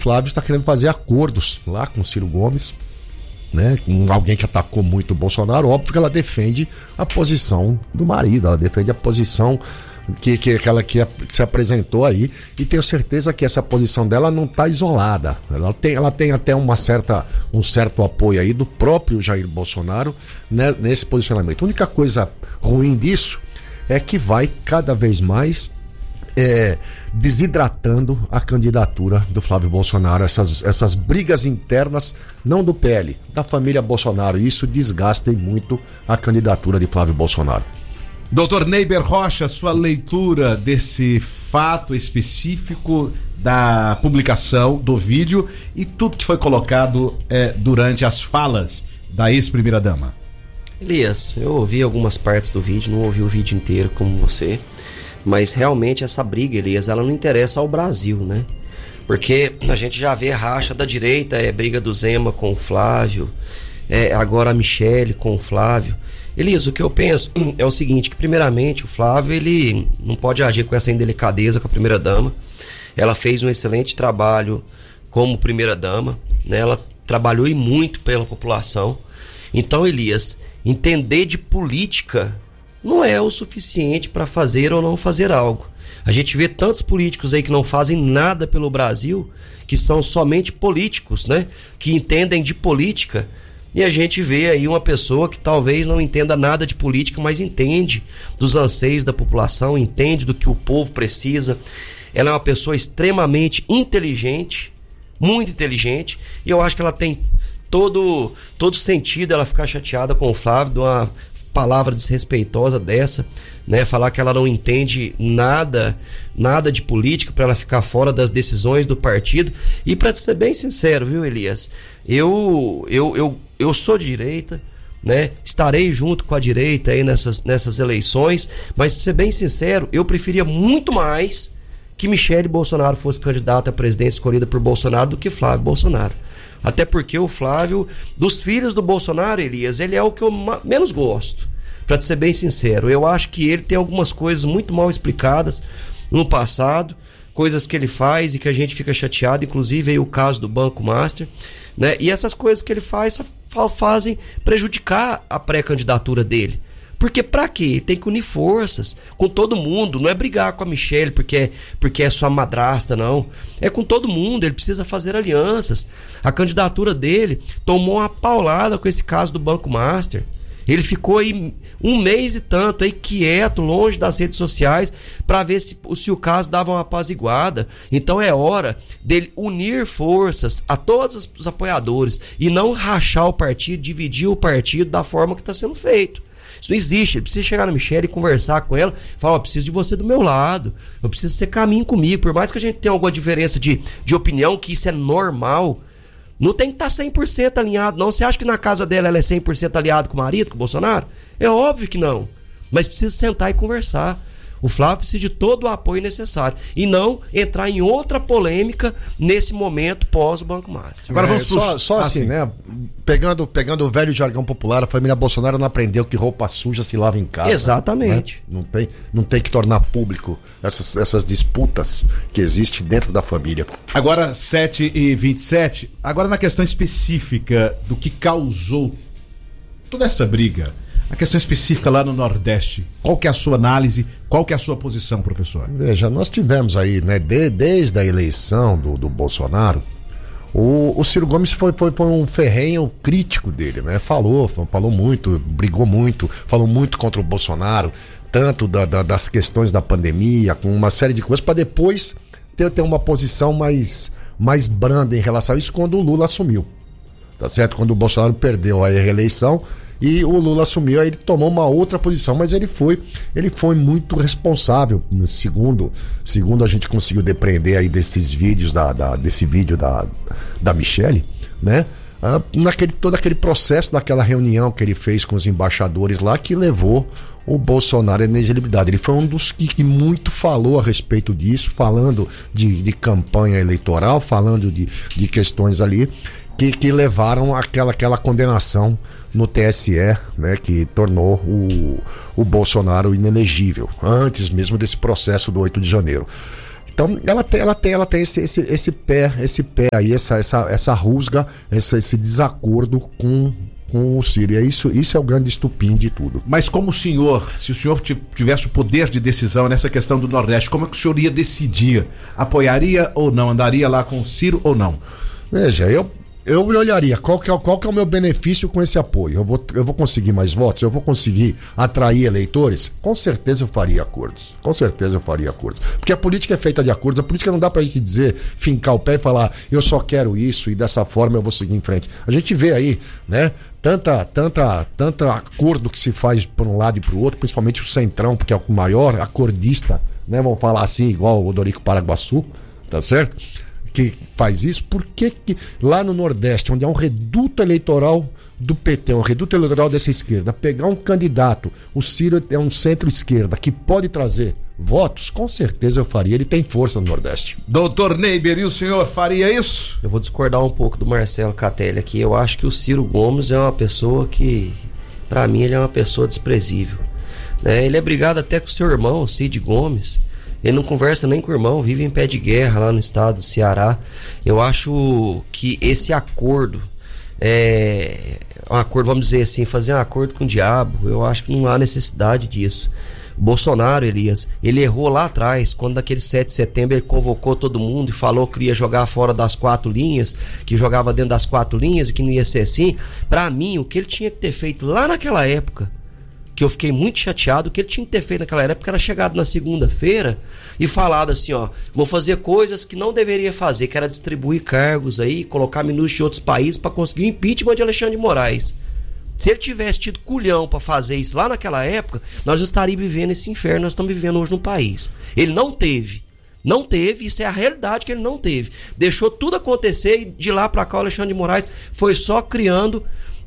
Flávio está querendo fazer acordos lá com o Ciro Gomes, né? Com alguém que atacou muito o Bolsonaro. Óbvio que ela defende a posição do marido, ela defende a posição que se apresentou aí, e tenho certeza que essa posição dela não está isolada. Ela tem até um certo apoio aí do próprio Jair Bolsonaro, né, nesse posicionamento. A única coisa ruim disso é que vai cada vez mais desidratando a candidatura do Flávio Bolsonaro, essas brigas internas, não do PL, da família Bolsonaro, e isso desgasta muito a candidatura de Flávio Bolsonaro. Doutor Neiber Rocha, sua leitura desse fato específico da publicação do vídeo e tudo que foi colocado durante as falas da ex-primeira-dama. Elias, eu ouvi algumas partes do vídeo, não ouvi o vídeo inteiro como você, mas realmente essa briga, Elias, ela não interessa ao Brasil, né? Porque a gente já vê racha da direita, briga do Zema com o Flávio, agora a Michele com o Flávio. Elias, o que eu penso é o seguinte, que primeiramente o Flávio, ele não pode agir com essa indelicadeza com a primeira-dama. Ela fez um excelente trabalho como primeira-dama, né? Ela trabalhou e muito pela população. Então, Elias, entender de política não é o suficiente para fazer ou não fazer algo. A gente vê tantos políticos aí que não fazem nada pelo Brasil, que são somente políticos, né? Que entendem de política. E a gente vê aí uma pessoa que talvez não entenda nada de política, mas entende dos anseios da população, entende do que o povo precisa. Ela é uma pessoa extremamente inteligente, muito inteligente, e eu acho que ela tem todo sentido ela ficar chateada com o Flávio de uma palavra desrespeitosa dessa, né? Falar que ela não entende nada de política para ela ficar fora das decisões do partido. E para ser bem sincero, viu, Elias, eu sou de direita, né? Estarei junto com a direita aí nessas eleições, mas, ser bem sincero, eu preferia muito mais que Michele Bolsonaro fosse candidata a presidente escolhida por Bolsonaro do que Flávio Bolsonaro. Até porque o Flávio, dos filhos do Bolsonaro, Elias, ele é o que eu menos gosto. Pra ser bem sincero, eu acho que ele tem algumas coisas muito mal explicadas no passado, coisas que ele faz e que a gente fica chateado, inclusive aí o caso do Banco Master, né? E essas coisas que ele faz só fazem prejudicar a pré-candidatura dele. Porque pra quê? Tem que unir forças com todo mundo, não é brigar com a Michele porque é sua madrasta, não. É com todo mundo, ele precisa fazer alianças. A candidatura dele tomou uma paulada com esse caso do Banco Master. Ele ficou aí 1 mês e tanto aí quieto, longe das redes sociais, para ver se o caso dava uma apaziguada. Então é hora dele unir forças a todos os apoiadores e não rachar o partido, dividir o partido da forma que está sendo feito. Isso não existe. Ele precisa chegar na Michele e conversar com ela, falar: eu preciso de você do meu lado, eu preciso que você caminhe comigo. Por mais que a gente tenha alguma diferença de opinião, que isso é normal, não tem que estar 100% alinhado, não. Você acha que na casa dela ela é 100% aliado com o marido, com o Bolsonaro? É óbvio que não. Mas precisa sentar e conversar. O Flávio precisa de todo o apoio necessário e não entrar em outra polêmica nesse momento pós o Banco Master. Agora vamos só assim, né? Pegando o velho jargão popular, a família Bolsonaro não aprendeu que roupa suja se lava em casa. Exatamente. Né? Não tem que tornar público essas disputas que existem dentro da família. Agora 7h27, agora na questão específica do que causou toda essa briga, a questão específica lá no Nordeste, qual que é a sua análise, qual que é a sua posição, professor? Veja, nós tivemos aí, né, desde a eleição do Bolsonaro, o Ciro Gomes foi um ferrenho crítico dele, né? Falou muito, brigou muito, falou muito contra o Bolsonaro, tanto das questões da pandemia, com uma série de coisas, para depois ter uma posição mais branda em relação a isso quando o Lula assumiu. Tá certo? Quando o Bolsonaro perdeu a reeleição e o Lula assumiu, aí ele tomou uma outra posição, mas ele foi muito responsável, segundo a gente conseguiu depreender aí desses vídeos, desse vídeo da Michele, né? Todo aquele processo, daquela reunião que ele fez com os embaixadores lá, que levou o Bolsonaro à inelegibilidade. Ele foi um dos que muito falou a respeito disso, falando de campanha eleitoral, falando de questões ali que levaram aquela condenação no TSE, né, que tornou o Bolsonaro inelegível, antes mesmo desse processo do 8 de janeiro. Então, ela tem esse pé aí, essa rusga, esse desacordo com o Ciro. E isso é o grande estupim de tudo. Mas como o senhor, se o senhor tivesse o poder de decisão nessa questão do Nordeste, como é que o senhor ia decidir? Apoiaria ou não? Andaria lá com o Ciro ou não? Veja, eu olharia qual que é o meu benefício com esse apoio. Eu vou conseguir mais votos? Eu vou conseguir atrair eleitores? Com certeza eu faria acordos. Porque a política é feita de acordos. A política não dá pra gente dizer, fincar o pé e falar, eu só quero isso e dessa forma eu vou seguir em frente. A gente vê aí, né? Tanta acordo que se faz por um lado e pro outro, principalmente o Centrão, porque é o maior acordista, né? Vamos falar assim, igual o Odorico Paraguaçu, tá certo? Que faz isso, por que lá no Nordeste, onde há um reduto eleitoral do PT, um reduto eleitoral dessa esquerda, pegar um candidato, o Ciro é um centro-esquerda, que pode trazer votos, com certeza eu faria, ele tem força no Nordeste. Doutor Neiber, e o senhor faria isso? Eu vou discordar um pouco do Marcelo Catelli aqui. Eu acho que o Ciro Gomes é uma pessoa que, pra mim, ele é uma pessoa desprezível, né? Ele é brigado até com o seu irmão, Cid Gomes. Ele não conversa nem com o irmão, vive em pé de guerra lá no estado do Ceará. Eu acho que esse acordo um acordo, vamos dizer assim, fazer um acordo com o diabo, eu acho que não há necessidade disso. Bolsonaro, Elias, ele errou lá atrás, quando naquele 7 de setembro ele convocou todo mundo e falou que ia jogar fora das 4 linhas, que jogava dentro das 4 linhas e que não ia ser assim. Pra mim, o que ele tinha que ter feito lá naquela época, que eu fiquei muito chateado, o que ele tinha que ter feito naquela época era chegado na segunda-feira e falado assim, ó, vou fazer coisas que não deveria fazer, que era distribuir cargos aí, colocar ministros de outros países para conseguir o impeachment de Alexandre de Moraes. Se ele tivesse tido culhão para fazer isso lá naquela época, nós estaríamos vivendo esse inferno, nós estamos vivendo hoje no país. Ele não teve, isso é a realidade que ele não teve. Deixou tudo acontecer e de lá para cá o Alexandre de Moraes foi só criando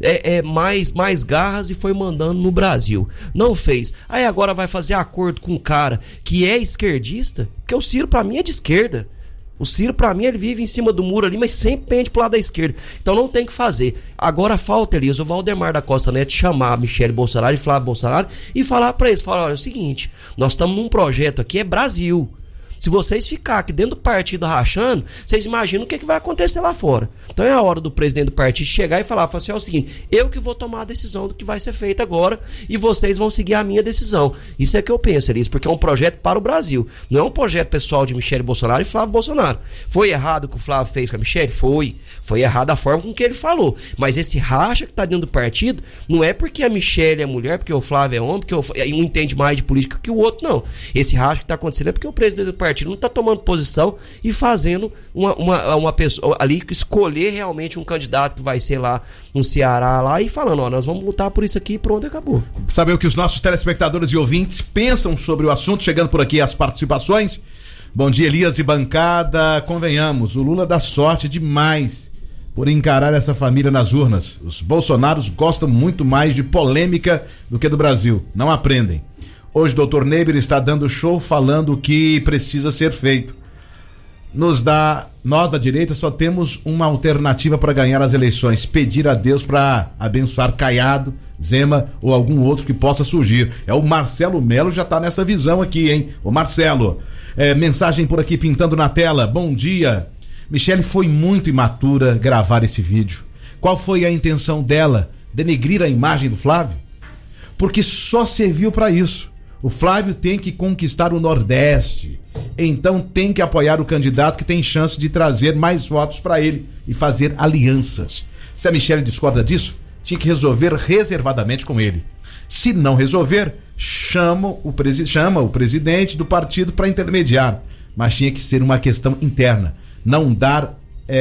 mais garras e foi mandando no Brasil. Não fez. Aí agora vai fazer acordo com um cara que é esquerdista, porque o Ciro pra mim é de esquerda. O Ciro, pra mim, ele vive em cima do muro ali, mas sempre pende pro lado da esquerda. Então não tem que fazer. Agora falta, Elias, o Valdemar da Costa Neto chamar Michele Bolsonaro e Flávio Bolsonaro e falar pra eles, olha, é o seguinte, nós estamos num projeto aqui, é Brasil. Se vocês ficarem aqui dentro do partido rachando, vocês imaginam o que vai acontecer lá fora. Então é a hora do presidente do partido chegar e falar assim, é o seguinte, eu que vou tomar a decisão do que vai ser feito agora e vocês vão seguir a minha decisão. Isso é que eu penso, Elias, porque é um projeto para o Brasil. Não é um projeto pessoal de Michele Bolsonaro e Flávio Bolsonaro. Foi errado o que o Flávio fez com a Michele? Foi. Foi errado a forma com que ele falou. Mas esse racha que está dentro do partido não é porque a Michele é mulher, porque o Flávio é homem, porque um entende mais de política que o outro, não. Esse racha que está acontecendo é porque o presidente do partido não está tomando posição e fazendo uma pessoa ali escolher realmente um candidato que vai ser lá no Ceará lá e falando, ó, nós vamos lutar por isso aqui e pronto, acabou. Saber o que os nossos telespectadores e ouvintes pensam sobre o assunto, chegando por aqui as participações. Bom dia, Elias e bancada. Convenhamos, o Lula dá sorte demais por encarar essa família nas urnas. Os bolsonaros gostam muito mais de polêmica do que do Brasil, não aprendem. Hoje o Dr. Neiber está dando show falando o que precisa ser feito. Nós da direita só temos uma alternativa para ganhar as eleições, pedir a Deus para abençoar Caiado, Zema ou algum outro que possa surgir. O Marcelo Melo já está nessa visão aqui, hein? O Marcelo, mensagem por aqui pintando na tela. Bom dia. Michele foi muito imatura gravar esse vídeo. Qual foi a intenção dela? Denegrir a imagem do Flávio? Porque só serviu para isso. O Flávio tem que conquistar o Nordeste, então tem que apoiar o candidato que tem chance de trazer mais votos para ele e fazer alianças. Se a Michele discorda disso, tinha que resolver reservadamente com ele. Se não resolver, chama o presidente do partido para intermediar, mas tinha que ser uma questão interna, não dar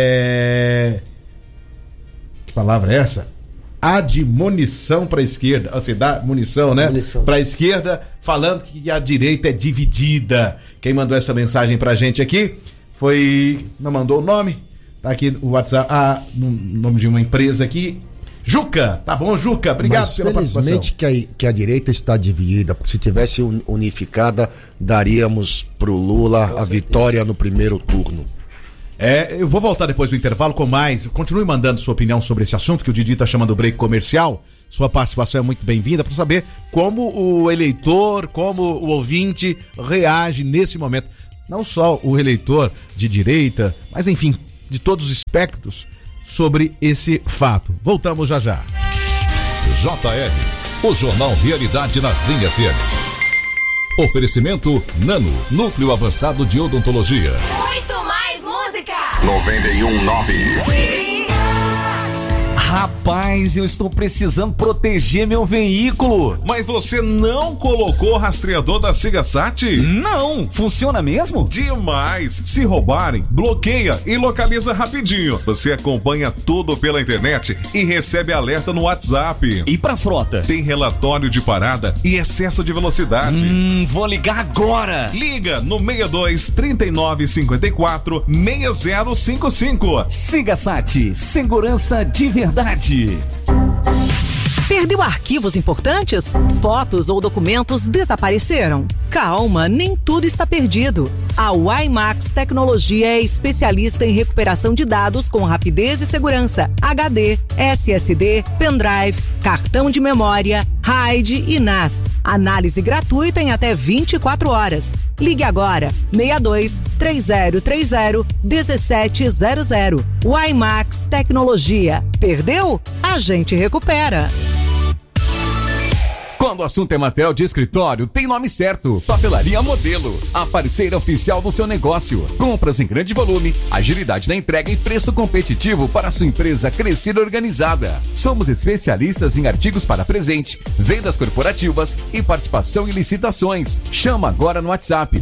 que palavra é essa? Admonição para a esquerda, você dá munição, né? Para a esquerda, falando que a direita é dividida. Quem mandou essa mensagem pra gente aqui foi, não mandou o nome, tá aqui o WhatsApp, no nome de uma empresa aqui, Juca. Tá bom, Juca, obrigado. Mas pela participação. Felizmente que a direita está dividida, porque se tivesse unificada, daríamos pro Lula a vitória no primeiro turno. Eu vou voltar depois do intervalo com mais. Continue mandando sua opinião sobre esse assunto que o Didi está chamando o break comercial. Sua participação é muito bem-vinda para saber como o eleitor, como o ouvinte reage nesse momento. não só o eleitor de direita, mas enfim, de todos os espectros sobre esse fato. Voltamos já já. JR, o Jornal Realidade na Vinha FM. Oferecimento Nano, Núcleo Avançado de Odontologia. Muito mais música. 91.9. Rapaz, eu estou precisando proteger meu veículo. Mas você não colocou o rastreador da Sigasat? Não, funciona mesmo? Demais! Se roubarem, bloqueia e localiza rapidinho. Você acompanha tudo pela internet e recebe alerta no WhatsApp. E pra frota? Tem relatório de parada e excesso de velocidade. Vou ligar agora. Liga no 62 39 54 6055. Sigasat, segurança de verdade. Perdeu arquivos importantes? Fotos ou documentos desapareceram? Calma, nem tudo está perdido. A WiMAX Tecnologia é especialista em recuperação de dados com rapidez e segurança. HD, SSD, pendrive, cartão de memória, RAID e NAS. Análise gratuita em até 24 horas. Ligue agora, 62 3030 1700. WiMAX Tecnologia. Perdeu? A gente recupera. Quando o assunto é material de escritório, tem nome certo. Papelaria Modelo, a parceira oficial do seu negócio. Compras em grande volume, agilidade na entrega e preço competitivo para a sua empresa crescer organizada. Somos especialistas em artigos para presente, vendas corporativas e participação em licitações. Chama agora no WhatsApp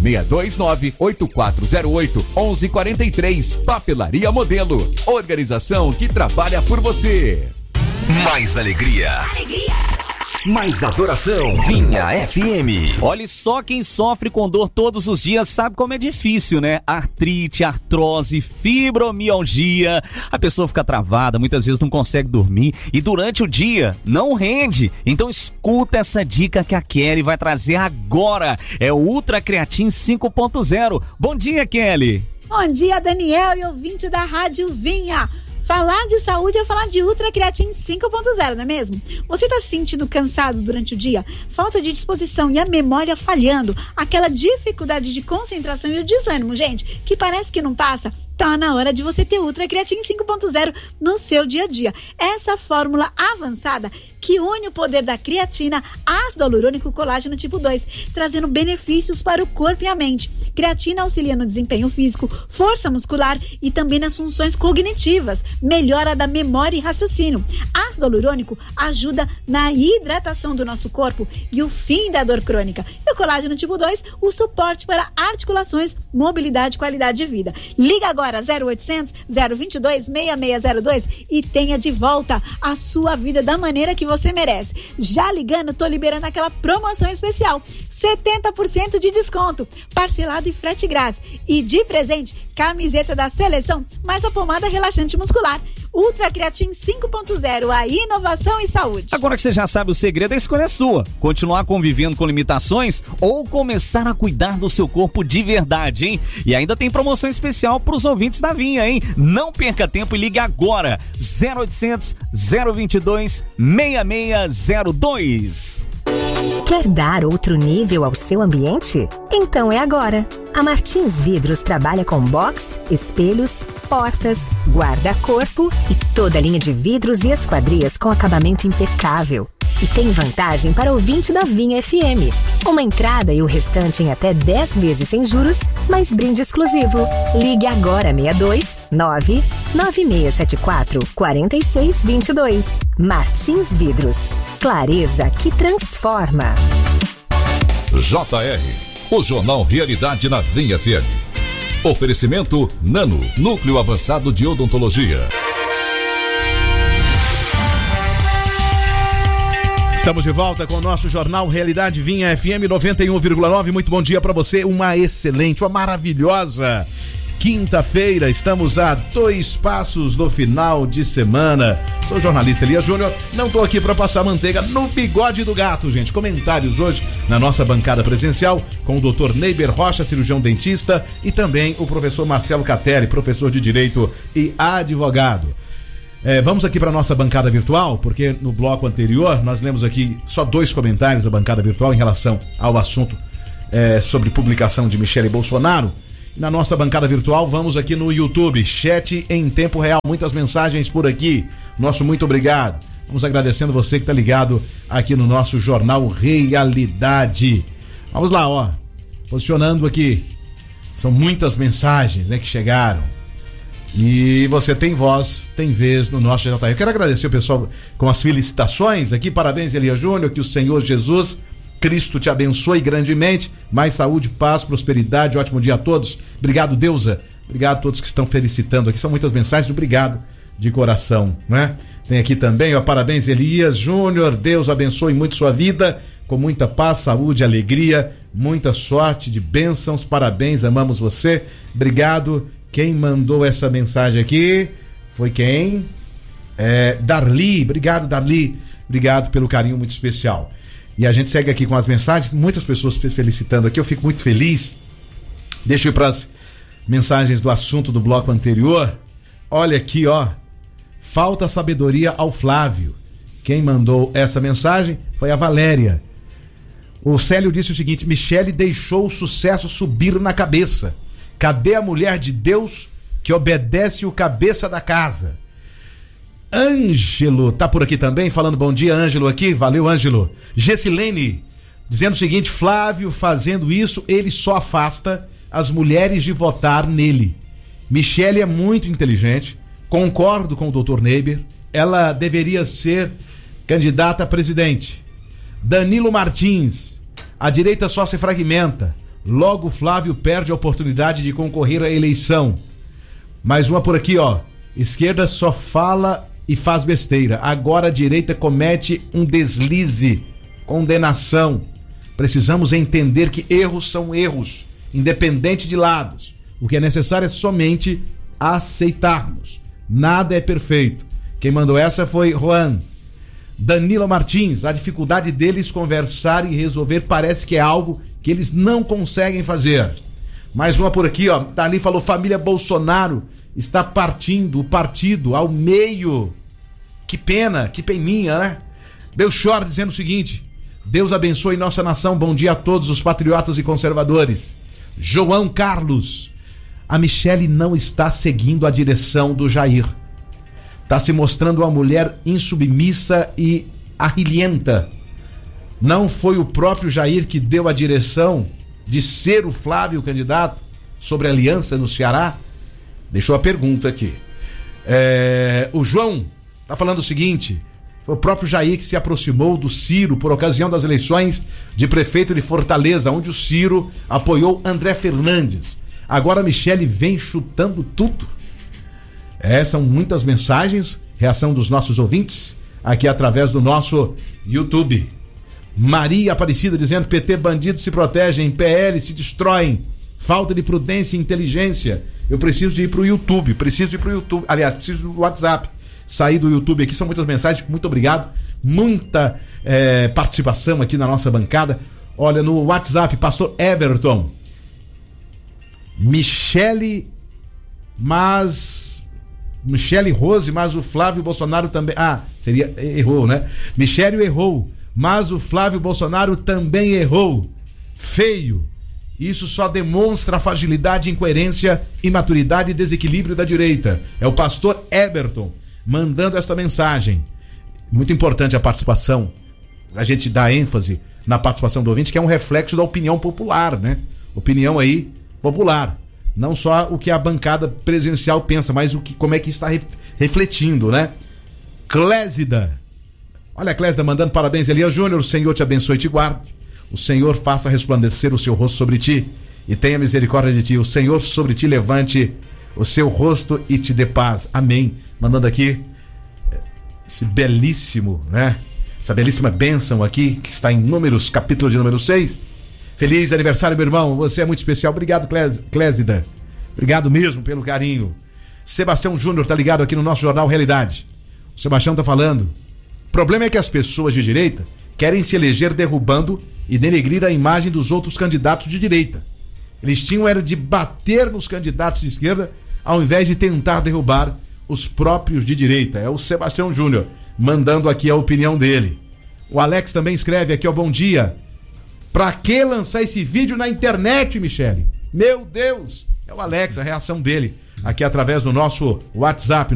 629-8408-1143. Papelaria Modelo, organização que trabalha por você. Mais alegria. Mais adoração. Vinha FM. Olha só, quem sofre com dor todos os dias sabe como é difícil, né? Artrite, artrose, fibromialgia. A pessoa fica travada, muitas vezes não consegue dormir e durante o dia não rende. Então escuta essa dica que a Kelly vai trazer agora. É o Ultra Creatin 5.0. Bom dia, Kelly. Bom dia, Daniel e ouvinte da Rádio Vinha. Falar de saúde é falar de Ultra Creatin 5.0, não é mesmo? Você está se sentindo cansado durante o dia? Falta de disposição e a memória falhando? Aquela dificuldade de concentração e o desânimo, gente, que parece que não passa? Tá na hora de você ter Ultra Creatin 5.0 no seu dia a dia. Essa fórmula avançada que une o poder da creatina, ácido hialurônico, colágeno tipo 2, trazendo benefícios para o corpo e a mente. Creatina auxilia no desempenho físico, força muscular e também nas funções cognitivas. Melhora da memória e raciocínio. Ácido hialurônico ajuda na hidratação do nosso corpo e o fim da dor crônica. E o colágeno tipo 2, o suporte para articulações, mobilidade e qualidade de vida. Liga agora 0800 022 6602 e tenha de volta a sua vida da maneira que você merece. Já ligando, tô liberando aquela promoção especial. 70% de desconto, parcelado e frete grátis. E de presente, camiseta da seleção, mais a pomada relaxante muscular. Ultra Creatin 5.0, a inovação em saúde. Agora que você já sabe, o segredo, a escolha é sua. Continuar convivendo com limitações ou começar a cuidar do seu corpo de verdade, hein? E ainda tem promoção especial para os ouvintes da Vinha, hein? Não perca tempo e ligue agora. 0800 022 6602. Quer dar outro nível ao seu ambiente? Então é agora. A Martins Vidros trabalha com box, espelhos, portas, guarda-corpo e toda a linha de vidros e esquadrias com acabamento impecável. E tem vantagem para ouvinte da Vinha FM. Uma entrada e o restante em até 10 vezes sem juros, mais brinde exclusivo. Ligue agora 62 99674 4622. Martins Vidros. Clareza que transforma. JR, o Jornal Realidade na Vinha FM. Oferecimento Nano, Núcleo Avançado de Odontologia. Estamos de volta com o nosso Jornal Realidade Vinha FM 91,9. Muito bom dia para você, uma excelente, uma maravilhosa quinta-feira. Estamos a 2 passos do final de semana. Sou o jornalista Elias Júnior, não estou aqui para passar manteiga no bigode do gato, gente. Comentários hoje na nossa bancada presencial com o Dr. Neiber Rocha, cirurgião dentista, e também o professor Marcelo Catelli, professor de Direito e advogado. Vamos aqui para a nossa bancada virtual, porque no bloco anterior nós lemos aqui só 2 comentários da bancada virtual em relação ao assunto sobre publicação de Michele Bolsonaro. Na nossa bancada virtual, vamos aqui no YouTube, chat em tempo real, muitas mensagens por aqui. Nosso muito obrigado. Vamos agradecendo você que está ligado aqui no nosso Jornal Realidade. Vamos lá, ó. Posicionando aqui. São muitas mensagens, né, que chegaram. E você tem voz, tem vez no nosso JR. Eu quero agradecer o pessoal com as felicitações aqui. Parabéns, Elias Júnior, que o Senhor Jesus Cristo te abençoe grandemente. Mais saúde, paz, prosperidade. Ótimo dia a todos. Obrigado, Deusa. Obrigado a todos que estão felicitando aqui. São muitas mensagens. Obrigado de coração, né? Tem aqui também, ó, parabéns, Elias Júnior. Deus abençoe muito sua vida, com muita paz, saúde, alegria, muita sorte, de bênçãos. Parabéns, amamos você. Obrigado. Quem mandou essa mensagem aqui foi quem? Darli. Obrigado, Darli. Obrigado pelo carinho muito especial. E a gente segue aqui com as mensagens, muitas pessoas felicitando aqui, eu fico muito feliz. Deixa eu ir para as mensagens do assunto do bloco anterior. Olha aqui, ó. Falta sabedoria ao Flávio. Quem mandou essa mensagem foi a Valéria. O Célio disse o seguinte: Michele deixou o sucesso subir na cabeça. Cadê a mulher de Deus que obedece o cabeça da casa? Ângelo tá por aqui também, falando bom dia, Ângelo aqui, valeu, Ângelo. Gessilene dizendo o seguinte: Flávio fazendo isso, ele só afasta as mulheres de votar nele. Michele é muito inteligente, concordo com o Dr. Neiber, ela deveria ser candidata a presidente. Danilo Martins: a direita só se fragmenta, logo Flávio perde a oportunidade de concorrer à eleição. Mais uma por aqui, ó. Esquerda só fala e faz besteira, agora a direita comete um deslize, condenação. Precisamos entender que erros são erros, independente de lados. O que é necessário é somente aceitarmos. Nada é perfeito. Quem mandou essa foi Juan. Danilo Martins: a dificuldade deles conversar e resolver parece que é algo que eles não conseguem fazer. Mais uma por aqui, ó. Dali falou: família Bolsonaro está partindo o partido ao meio. Que pena, que peninha, né? Belchor dizendo o seguinte: Deus abençoe nossa nação, bom dia a todos os patriotas e conservadores. João Carlos: a Michele não está seguindo a direção do Jair. Está se mostrando uma mulher insubmissa e arrilhenta. Não foi o próprio Jair que deu a direção de ser o Flávio candidato sobre a aliança no Ceará? Deixou a pergunta aqui. O João está falando o seguinte: foi o próprio Jair que se aproximou do Ciro por ocasião das eleições de prefeito de Fortaleza, onde o Ciro apoiou André Fernandes. Agora a Michele vem chutando tudo. São muitas mensagens, reação dos nossos ouvintes, aqui através do nosso YouTube. Maria Aparecida dizendo: PT bandidos se protegem, PL se destroem, falta de prudência e inteligência. Eu preciso de ir pro YouTube, aliás, preciso do WhatsApp. Sair do YouTube aqui, são muitas mensagens, muito obrigado. Muita participação aqui na nossa bancada. Olha, no WhatsApp, pastor Everton: Michele Rose, mas o Flávio Bolsonaro também. Errou, né? Michele errou, mas o Flávio Bolsonaro também errou. Feio. Isso só demonstra a fragilidade, incoerência, imaturidade e desequilíbrio da direita. É o pastor Everton mandando essa mensagem. Muito importante a participação. A gente dá ênfase na participação do ouvinte, que é um reflexo da opinião popular, né? Opinião aí popular. Não só o que a bancada presidencial pensa, mas como é que está refletindo, né? Clésida. Olha a Clésida mandando parabéns, Elias Júnior. O Senhor te abençoe e te guarde. O Senhor faça resplandecer o seu rosto sobre ti e tenha misericórdia de ti. O Senhor sobre ti levante o seu rosto e te dê paz. Amém. Mandando aqui esse belíssimo, né? Essa belíssima bênção aqui, que está em Números, capítulo de número 6. Feliz aniversário, meu irmão. Você é muito especial. Obrigado, Clésida. Obrigado mesmo pelo carinho. Sebastião Júnior tá ligado aqui no nosso Jornal Realidade. O Sebastião tá falando: o problema é que as pessoas de direita querem se eleger derrubando e denegrir a imagem dos outros candidatos de direita. Eles tinham era de bater nos candidatos de esquerda ao invés de tentar derrubar os próprios de direita. É o Sebastião Júnior mandando aqui a opinião dele. O Alex também escreve aqui, ó: bom dia. Pra que lançar esse vídeo na internet, Michele? Meu Deus, É o Alex, a reação dele, aqui através do nosso WhatsApp,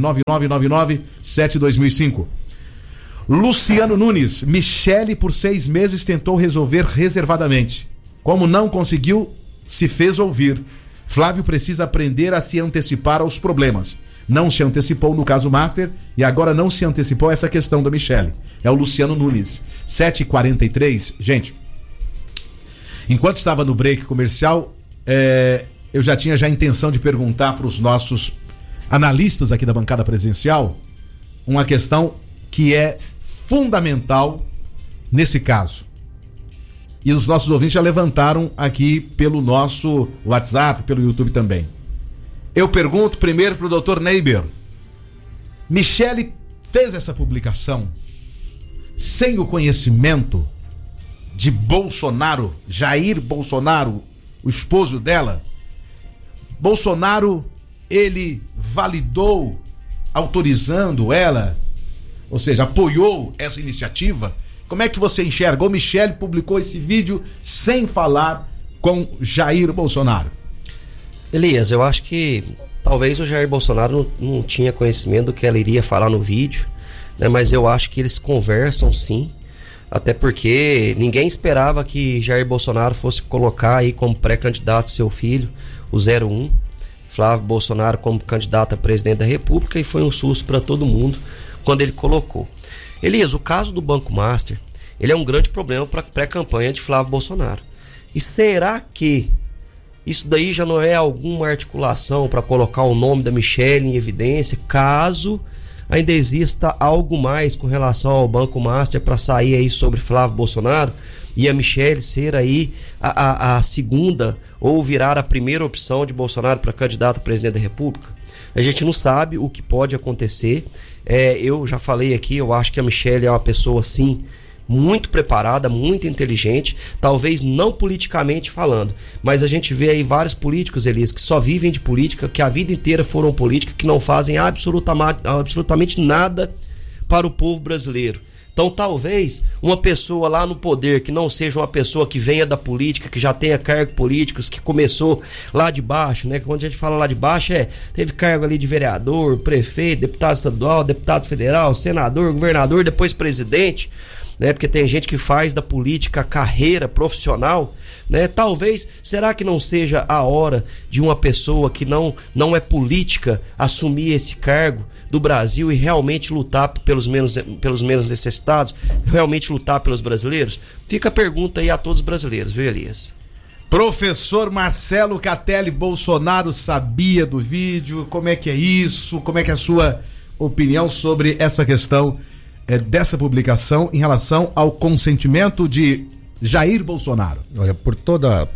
9999-7205. Luciano Nunes, Michele por 6 meses tentou resolver reservadamente. Como não conseguiu, se fez ouvir. Flávio precisa aprender a se antecipar aos problemas. Não se antecipou no caso Master e agora não se antecipou essa questão da Michele. É o Luciano Nunes. 7h43. Gente, enquanto estava no break comercial, eu já tinha a intenção de perguntar para os nossos analistas aqui da bancada presidencial uma questão que é fundamental nesse caso. E os nossos ouvintes já levantaram aqui pelo nosso WhatsApp, pelo YouTube também. Eu pergunto primeiro para o Dr. Neiber. Michele fez essa publicação sem o conhecimento de Bolsonaro, Jair Bolsonaro, o esposo dela? Bolsonaro, ele validou, autorizando ela, ou seja, apoiou essa iniciativa? Como é que você enxerga? O Michele publicou esse vídeo sem falar com Jair Bolsonaro. Elias, eu acho que talvez o Jair Bolsonaro não tinha conhecimento do que ela iria falar no vídeo, né? Mas eu acho que eles conversam sim, até porque ninguém esperava que Jair Bolsonaro fosse colocar aí como pré-candidato seu filho, o 01, Flávio Bolsonaro, como candidato a presidente da República, e foi um susto para todo mundo quando ele colocou. Elias, o caso do Banco Master, ele é um grande problema para a pré-campanha de Flávio Bolsonaro. E será que isso daí já não é alguma articulação para colocar o nome da Michele em evidência, caso ainda exista algo mais com relação ao Banco Master para sair aí sobre Flávio Bolsonaro e a Michele ser aí a segunda ou virar a primeira opção de Bolsonaro para candidato a presidente da República? A gente não sabe o que pode acontecer. Eu já falei aqui, eu acho que a Michele é uma pessoa, sim, muito preparada, muito inteligente, talvez não politicamente falando, mas a gente vê aí vários políticos, Elias, que só vivem de política, que a vida inteira foram política, que não fazem absolutamente nada para o povo brasileiro. Então talvez uma pessoa lá no poder que não seja uma pessoa que venha da política, que já tenha cargos políticos, que começou lá de baixo, né? Quando a gente fala lá de baixo, teve cargo ali de vereador, prefeito, deputado estadual, deputado federal, senador, governador, depois presidente, né? Porque tem gente que faz da política carreira profissional, né? Talvez, será que não seja a hora de uma pessoa que não é política assumir esse cargo do Brasil e realmente lutar pelos menos necessitados, realmente lutar pelos brasileiros? Fica a pergunta aí a todos os brasileiros, viu, Elias? Professor Marcelo Catelli, Bolsonaro sabia do vídeo? Como é que é isso? Como é que é a sua opinião sobre essa questão dessa publicação em relação ao consentimento de Jair Bolsonaro? Olha, por toda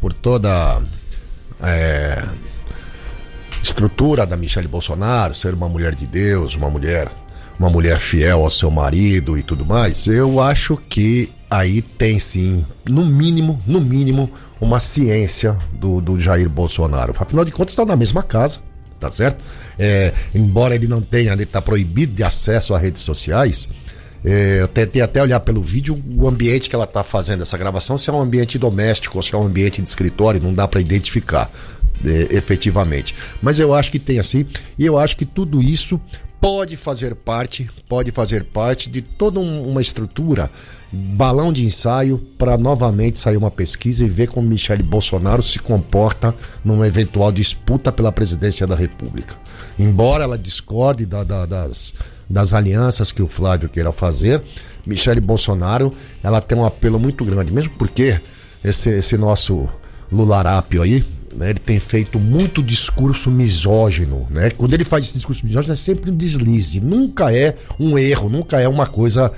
estrutura da Michele Bolsonaro, ser uma mulher de Deus, uma mulher fiel ao seu marido e tudo mais, eu acho que aí tem sim, no mínimo, uma ciência do Jair Bolsonaro. Afinal de contas, estão na mesma casa, tá certo? Embora ele não tenha, ele está proibido de acesso a redes sociais. Eu tentei até olhar pelo vídeo o ambiente que ela está fazendo essa gravação, se é um ambiente doméstico ou se é um ambiente de escritório, não dá para identificar efetivamente, mas eu acho que tem assim, e eu acho que tudo isso pode fazer parte de toda uma estrutura, balão de ensaio, para novamente sair uma pesquisa e ver como Michele Bolsonaro se comporta numa eventual disputa pela presidência da República. Embora ela discorde das alianças que o Flávio queira fazer, Michele Bolsonaro, ela tem um apelo muito grande, mesmo porque esse nosso Lularápio aí, né, ele tem feito muito discurso misógino, né? Quando ele faz esse discurso misógino é sempre um deslize, nunca é um erro, nunca é uma coisa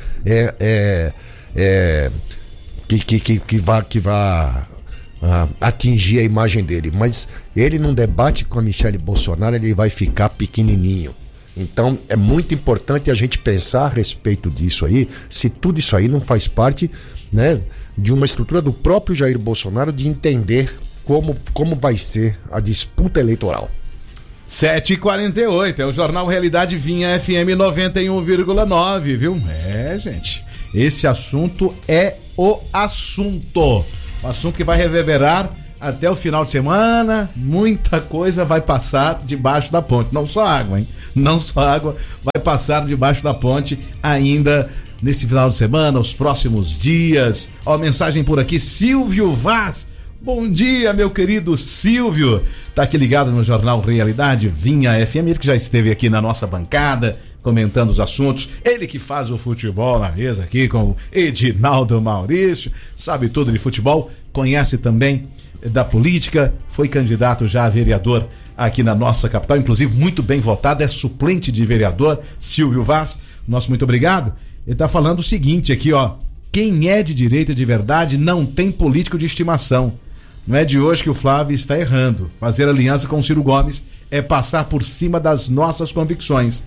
que vá atingir a imagem dele. Mas ele, num debate com a Michele Bolsonaro, ele vai ficar pequenininho. Então é muito importante a gente pensar a respeito disso aí, se tudo isso aí não faz parte, né, de uma estrutura do próprio Jair Bolsonaro de entender como vai ser a disputa eleitoral. 7h48, é o Jornal Realidade Vinha FM 91,9, viu? Gente, esse assunto é o assunto que vai reverberar até o final de semana, muita coisa vai passar debaixo da ponte. Não só água, hein? Não só água vai passar debaixo da ponte ainda nesse final de semana, os próximos dias. Ó, mensagem por aqui, Silvio Vaz. Bom dia, meu querido Silvio. Tá aqui ligado no Jornal Realidade Vinha FM, ele que já esteve aqui na nossa bancada, comentando os assuntos. Ele que faz o futebol na mesa aqui com o Edinaldo Maurício, sabe tudo de futebol, conhece também da política, foi candidato já a vereador aqui na nossa capital, inclusive muito bem votado, é suplente de vereador, Silvio Vaz. Nosso muito obrigado. Ele tá falando o seguinte aqui, ó: quem é de direita de verdade não tem político de estimação. Não é de hoje que o Flávio está errando. Fazer aliança com o Ciro Gomes é passar por cima das nossas convicções.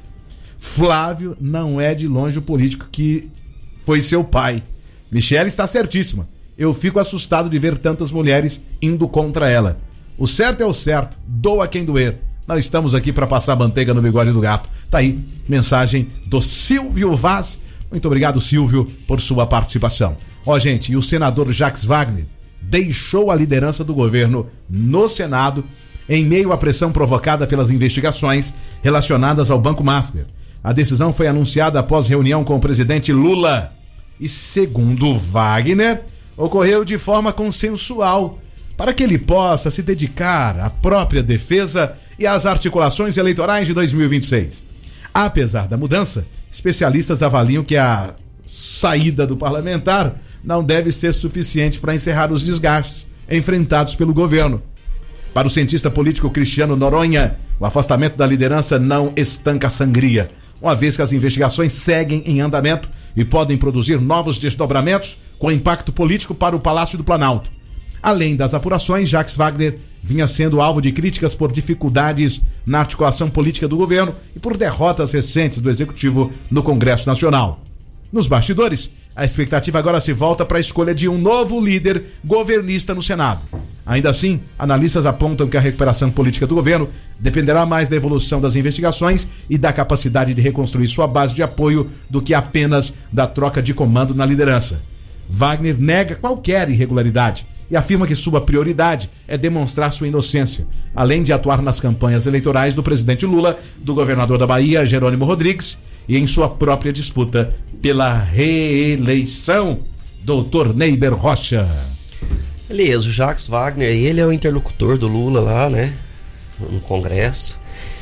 Flávio não é de longe o político que foi seu pai. Michele está certíssima. Eu fico assustado de ver tantas mulheres indo contra ela. O certo é o certo, doa quem doer. Não estamos aqui para passar manteiga no bigode do gato. Tá aí, mensagem do Silvio Vaz. Muito obrigado, Silvio, por sua participação. Ó, gente, e o senador Jacques Wagner deixou a liderança do governo no Senado em meio à pressão provocada pelas investigações relacionadas ao Banco Master. A decisão foi anunciada após reunião com o presidente Lula e, segundo Wagner, ocorreu de forma consensual para que ele possa se dedicar à própria defesa e às articulações eleitorais de 2026. Apesar da mudança, especialistas avaliam que a saída do parlamentar não deve ser suficiente para encerrar os desgastes enfrentados pelo governo. Para o cientista político Cristiano Noronha, o afastamento da liderança não estanca a sangria, uma vez que as investigações seguem em andamento e podem produzir novos desdobramentos com impacto político para o Palácio do Planalto. Além das apurações, Jacques Wagner vinha sendo alvo de críticas por dificuldades na articulação política do governo e por derrotas recentes do Executivo no Congresso Nacional. Nos bastidores, a expectativa agora se volta para a escolha de um novo líder governista no Senado. Ainda assim, analistas apontam que a recuperação política do governo dependerá mais da evolução das investigações e da capacidade de reconstruir sua base de apoio do que apenas da troca de comando na liderança. Wagner nega qualquer irregularidade e afirma que sua prioridade é demonstrar sua inocência, além de atuar nas campanhas eleitorais do presidente Lula, do governador da Bahia, Jerônimo Rodrigues, e em sua própria disputa pela reeleição. Doutor Neiber Rocha. Beleza, o Jacques Wagner, ele é o interlocutor do Lula lá, né, no Congresso.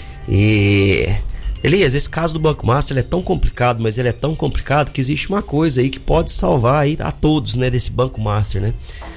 E, beleza, esse caso do Banco Master, ele é tão complicado, mas ele é tão complicado que existe uma coisa aí que pode salvar aí a todos, né, desse Banco Master, né.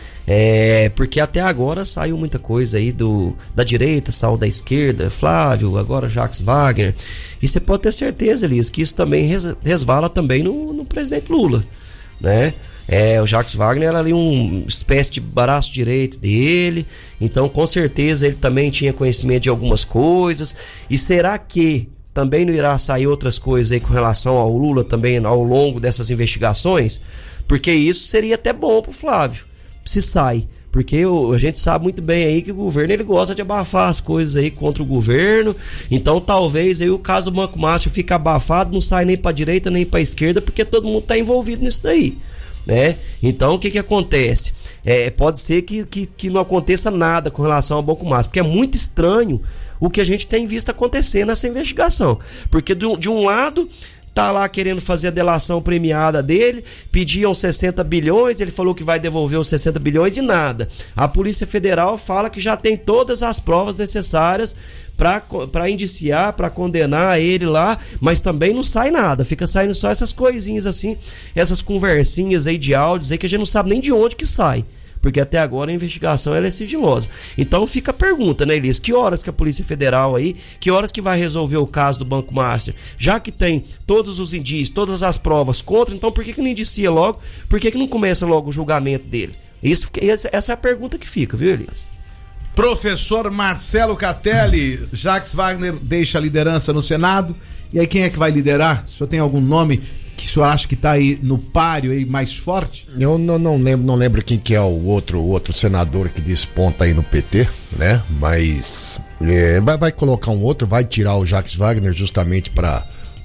Porque até agora saiu muita coisa aí da direita, saiu da esquerda, Flávio, agora Jacques Wagner. E você pode ter certeza, Elias, que isso também resvala também no presidente Lula, né? O Jacques Wagner era ali uma espécie de braço direito dele, então com certeza ele também tinha conhecimento de algumas coisas. E será que também não irá sair outras coisas aí com relação ao Lula também ao longo dessas investigações? Porque isso seria até bom pro Flávio, se sai, porque a gente sabe muito bem aí que o governo ele gosta de abafar as coisas aí contra o governo. Então talvez aí o caso do Banco Master fique abafado, não sai nem para direita nem para esquerda, porque todo mundo está envolvido nisso daí, né? Então o que acontece? Pode ser que não aconteça nada com relação ao Banco Master, porque é muito estranho o que a gente tem visto acontecer nessa investigação, porque de um lado tá lá querendo fazer a delação premiada dele, pediam 60 bilhões, ele falou que vai devolver os 60 bilhões e nada. A Polícia Federal fala que já tem todas as provas necessárias para indiciar, para condenar ele lá, mas também não sai nada, fica saindo só essas coisinhas assim, essas conversinhas aí de áudios aí que a gente não sabe nem de onde que sai. Porque até agora a investigação ela é sigilosa. Então fica a pergunta, né, Elias? Que horas que a Polícia Federal aí, que horas que vai resolver o caso do Banco Master? Já que tem todos os indícios, todas as provas contra, então por que não indicia logo? Por que não começa logo o julgamento dele? Essa é a pergunta que fica, viu, Elias? Professor Marcelo Catelli, Jacques Wagner deixa a liderança no Senado. E aí quem é que vai liderar? O senhor tem algum nome que o senhor acha que está aí no páreo aí mais forte? Eu não lembro quem que é o outro senador que desponta aí no PT, né? Mas vai colocar um outro, vai tirar o Jacques Wagner justamente para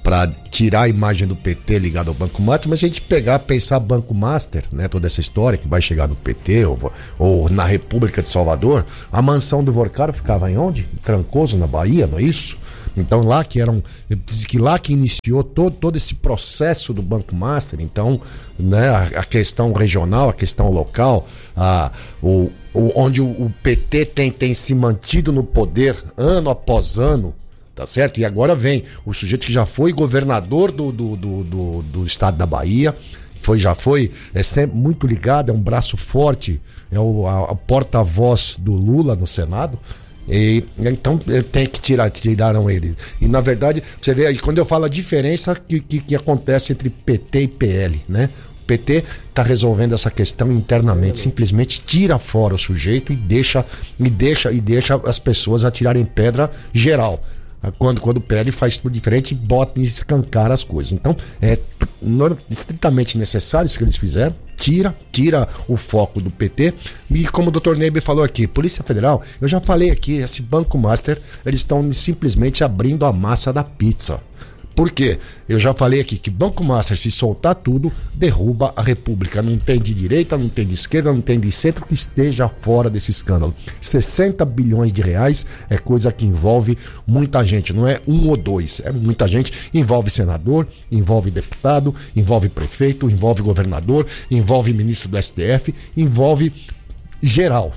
para tirar a imagem do PT ligado ao Banco Master, mas a gente pensar Banco Master, né, toda essa história que vai chegar no PT ou na República de Salvador, a mansão do Vorcaro ficava em onde? Em Trancoso, na Bahia, não é isso? Então lá que diz que lá que iniciou todo esse processo do Banco Master. Então, né, a questão regional, a questão local, onde o PT tem se mantido no poder ano após ano, tá certo? E agora vem o sujeito que já foi governador do estado da Bahia, é sempre muito ligado, é um braço forte, é a porta-voz do Lula no Senado. E então tem que tiraram ele. E na verdade, você vê aí, quando eu falo a diferença que acontece entre PT e PL, né? O PT está resolvendo essa questão internamente, simplesmente tira fora o sujeito e deixa as pessoas atirarem pedra geral. Quando o PL faz tudo diferente e bota e escancara as coisas. Então, é estritamente necessário isso que eles fizeram. Tira o foco do PT. E como o Dr. Neiber falou aqui, Polícia Federal, eu já falei aqui, esse Banco Master, eles estão simplesmente abrindo a massa da pizza. Por quê? Eu já falei aqui que Banco Master, se soltar tudo, derruba a República. Não tem de direita, não tem de esquerda, não tem de centro que esteja fora desse escândalo. 60 bilhões de reais é coisa que envolve muita gente, não é um ou dois, é muita gente. Envolve senador, envolve deputado, envolve prefeito, envolve governador, envolve ministro do STF, envolve geral.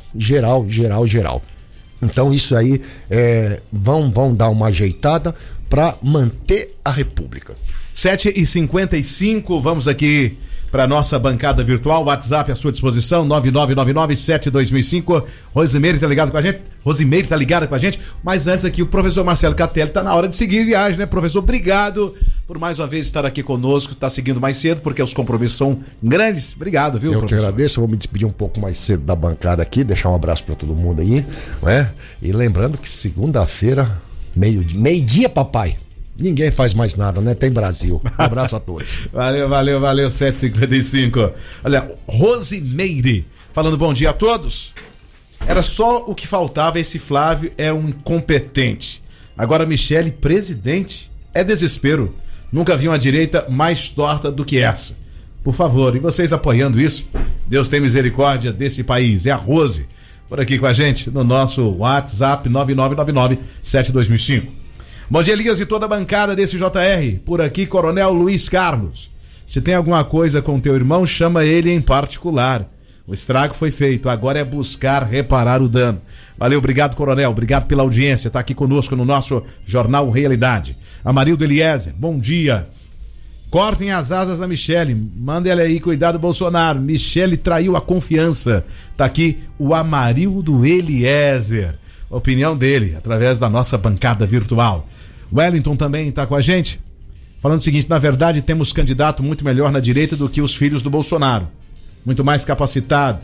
Então isso aí vão dar uma ajeitada para manter a República. 7h55, vamos aqui para nossa bancada virtual, WhatsApp à sua disposição, 9999-72005. Rosimeire tá ligado com a gente? Rosimeire tá ligada com a gente? Mas antes aqui, o professor Marcelo Catelli tá na hora de seguir viagem, né, professor? Obrigado por mais uma vez estar aqui conosco, tá seguindo mais cedo, porque os compromissos são grandes. Obrigado, viu, professor? Eu que agradeço, eu vou me despedir um pouco mais cedo da bancada aqui, deixar um abraço para todo mundo aí, né? E lembrando que segunda-feira, meio-dia, papai. Ninguém faz mais nada, né? Tem Brasil. Um abraço a todos. Valeu, 7h55. Olha, Rosimeire falando bom dia a todos. Era só o que faltava, esse Flávio é um incompetente. Agora Michele, presidente, é desespero. Nunca vi uma direita mais torta do que essa. Por favor, e vocês apoiando isso, Deus tem misericórdia desse país. É a Rose, por aqui com a gente, no nosso WhatsApp 9999-72005. Bom dia, Elias e toda a bancada desse JR. Por aqui, Coronel Luiz Carlos. Se tem alguma coisa com teu irmão, chama ele em particular. O estrago foi feito, agora é buscar reparar o dano. Valeu, obrigado, Coronel, obrigado pela audiência. Tá aqui conosco no nosso Jornal Realidade. Amarildo Eliezer, bom dia. Cortem as asas da Michele, manda ela aí cuidar do Bolsonaro. Michele traiu a confiança. Tá aqui o Amarildo Eliezer. Opinião dele, através da nossa bancada virtual. Wellington também está com a gente, falando o seguinte: na verdade temos candidato muito melhor na direita do que os filhos do Bolsonaro, muito mais capacitado,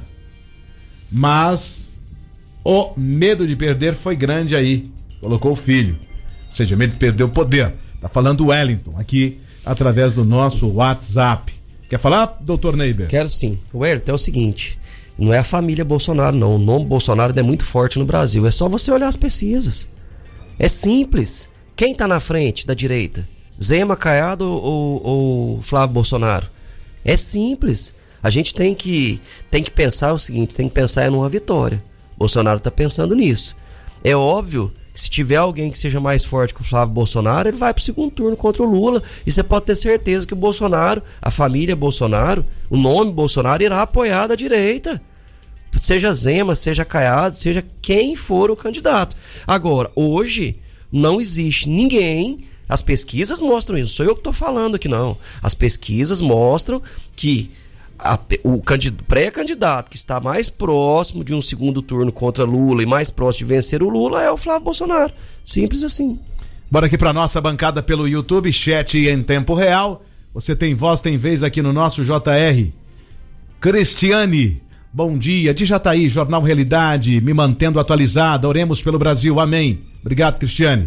mas o medo de perder foi grande aí, colocou o filho, ou seja, medo de perder o poder. Tá falando o Wellington aqui, através do nosso WhatsApp. Quer falar, doutor Neiber? Quero sim. Wellington, é o seguinte, não é a família Bolsonaro não, o nome Bolsonaro é muito forte no Brasil, é só você olhar as pesquisas, é simples. Quem tá na frente da direita? Zema, Caiado ou Flávio Bolsonaro? É simples. A gente tem que pensar o seguinte, tem que pensar numa vitória. Bolsonaro tá pensando nisso. É óbvio que se tiver alguém que seja mais forte que o Flávio Bolsonaro, ele vai pro segundo turno contra o Lula. E você pode ter certeza que o Bolsonaro, a família Bolsonaro, o nome Bolsonaro irá apoiar da direita. Seja Zema, seja Caiado, seja quem for o candidato. Agora, hoje não existe ninguém, as pesquisas mostram isso, sou eu que estou falando aqui não, as pesquisas mostram que o pré-candidato que está mais próximo de um segundo turno contra Lula e mais próximo de vencer o Lula é o Flávio Bolsonaro, simples assim. Bora aqui para nossa bancada pelo YouTube, chat em tempo real, você tem voz, tem vez aqui no nosso JR. Cristiane, bom dia, de Jataí, Jornal Realidade, me mantendo atualizada, oremos pelo Brasil, amém. Obrigado, Cristiane.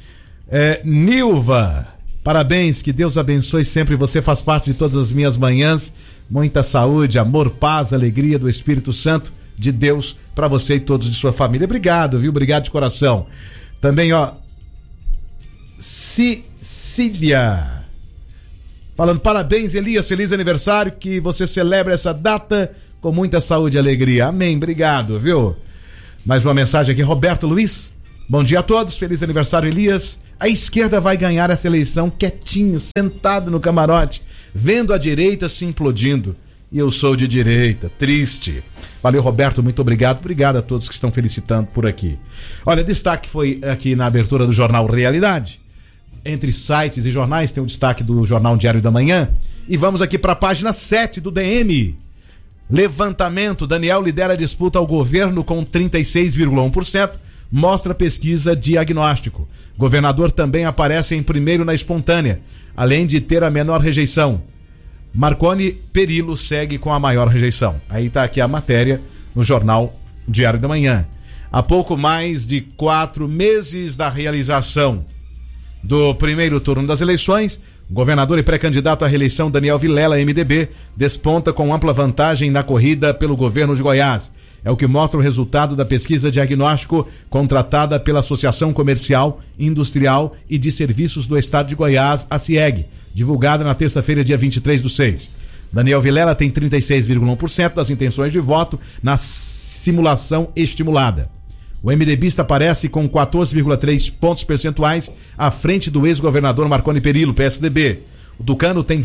Nilva, parabéns, que Deus abençoe sempre, você faz parte de todas as minhas manhãs, muita saúde, amor, paz, alegria do Espírito Santo de Deus para você e todos de sua família. Obrigado, viu? Obrigado de coração. Também, ó, Cecília. Falando, parabéns, Elias, feliz aniversário, que você celebre essa data com muita saúde e alegria. Amém, obrigado, viu? Mais uma mensagem aqui, Roberto Luiz. Bom dia a todos, feliz aniversário, Elias. A esquerda vai ganhar essa eleição quietinho, sentado no camarote, vendo a direita se implodindo. E eu sou de direita, triste. Valeu, Roberto, muito obrigado. Obrigado a todos que estão felicitando por aqui. Olha, destaque foi aqui na abertura do jornal Realidade. Entre sites e jornais tem o destaque do Jornal Diário da Manhã. E vamos aqui para a página 7 do DM. Levantamento, Daniel lidera a disputa ao governo com 36,1%, mostra pesquisa diagnóstico. Governador também aparece em primeiro na espontânea, além de ter a menor rejeição. Marconi Perillo segue com a maior rejeição. Aí está aqui a matéria no Jornal Diário da Manhã. Há pouco mais de 4 meses da realização do primeiro turno das eleições, governador e pré-candidato à reeleição Daniel Vilela, MDB, desponta com ampla vantagem na corrida pelo governo de Goiás. É o que mostra o resultado da pesquisa diagnóstico contratada pela Associação Comercial, Industrial e de Serviços do Estado de Goiás, a CIEG, divulgada na terça-feira, dia 23/6. Daniel Vilela tem 36,1% das intenções de voto na simulação estimulada. O MDBista aparece com 14,3 pontos percentuais à frente do ex-governador Marconi Perillo, PSDB. O tucano tem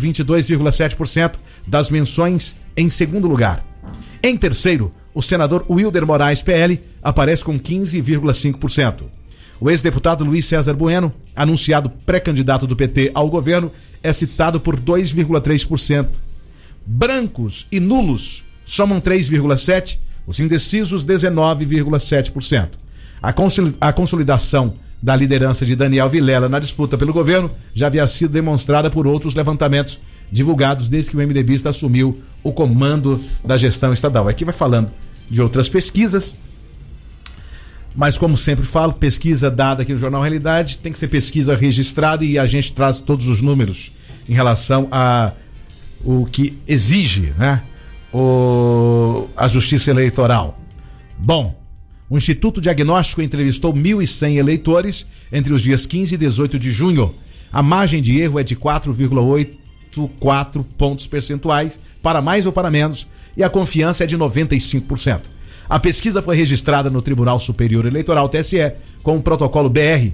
22,7% das menções em segundo lugar. Em terceiro, o senador Wilder Moraes, PL, aparece com 15,5%. O ex-deputado Luiz César Bueno, anunciado pré-candidato do PT ao governo, é citado por 2,3%. Brancos e nulos somam 3,7%. Os indecisos, 19,7%. A consolidação da liderança de Daniel Vilela na disputa pelo governo já havia sido demonstrada por outros levantamentos divulgados desde que o MDBista assumiu o comando da gestão estadual. Aqui vai falando de outras pesquisas, mas como sempre falo, pesquisa dada aqui no Jornal Realidade tem que ser pesquisa registrada e a gente traz todos os números em relação a o que exige, né? A Justiça Eleitoral. Bom, o Instituto Diagnóstico entrevistou 1.100 eleitores entre os dias 15 e 18 de junho. A margem de erro é de 4,84 pontos percentuais, para mais ou para menos, e a confiança é de 95%. A pesquisa foi registrada no Tribunal Superior Eleitoral, TSE, com o protocolo BR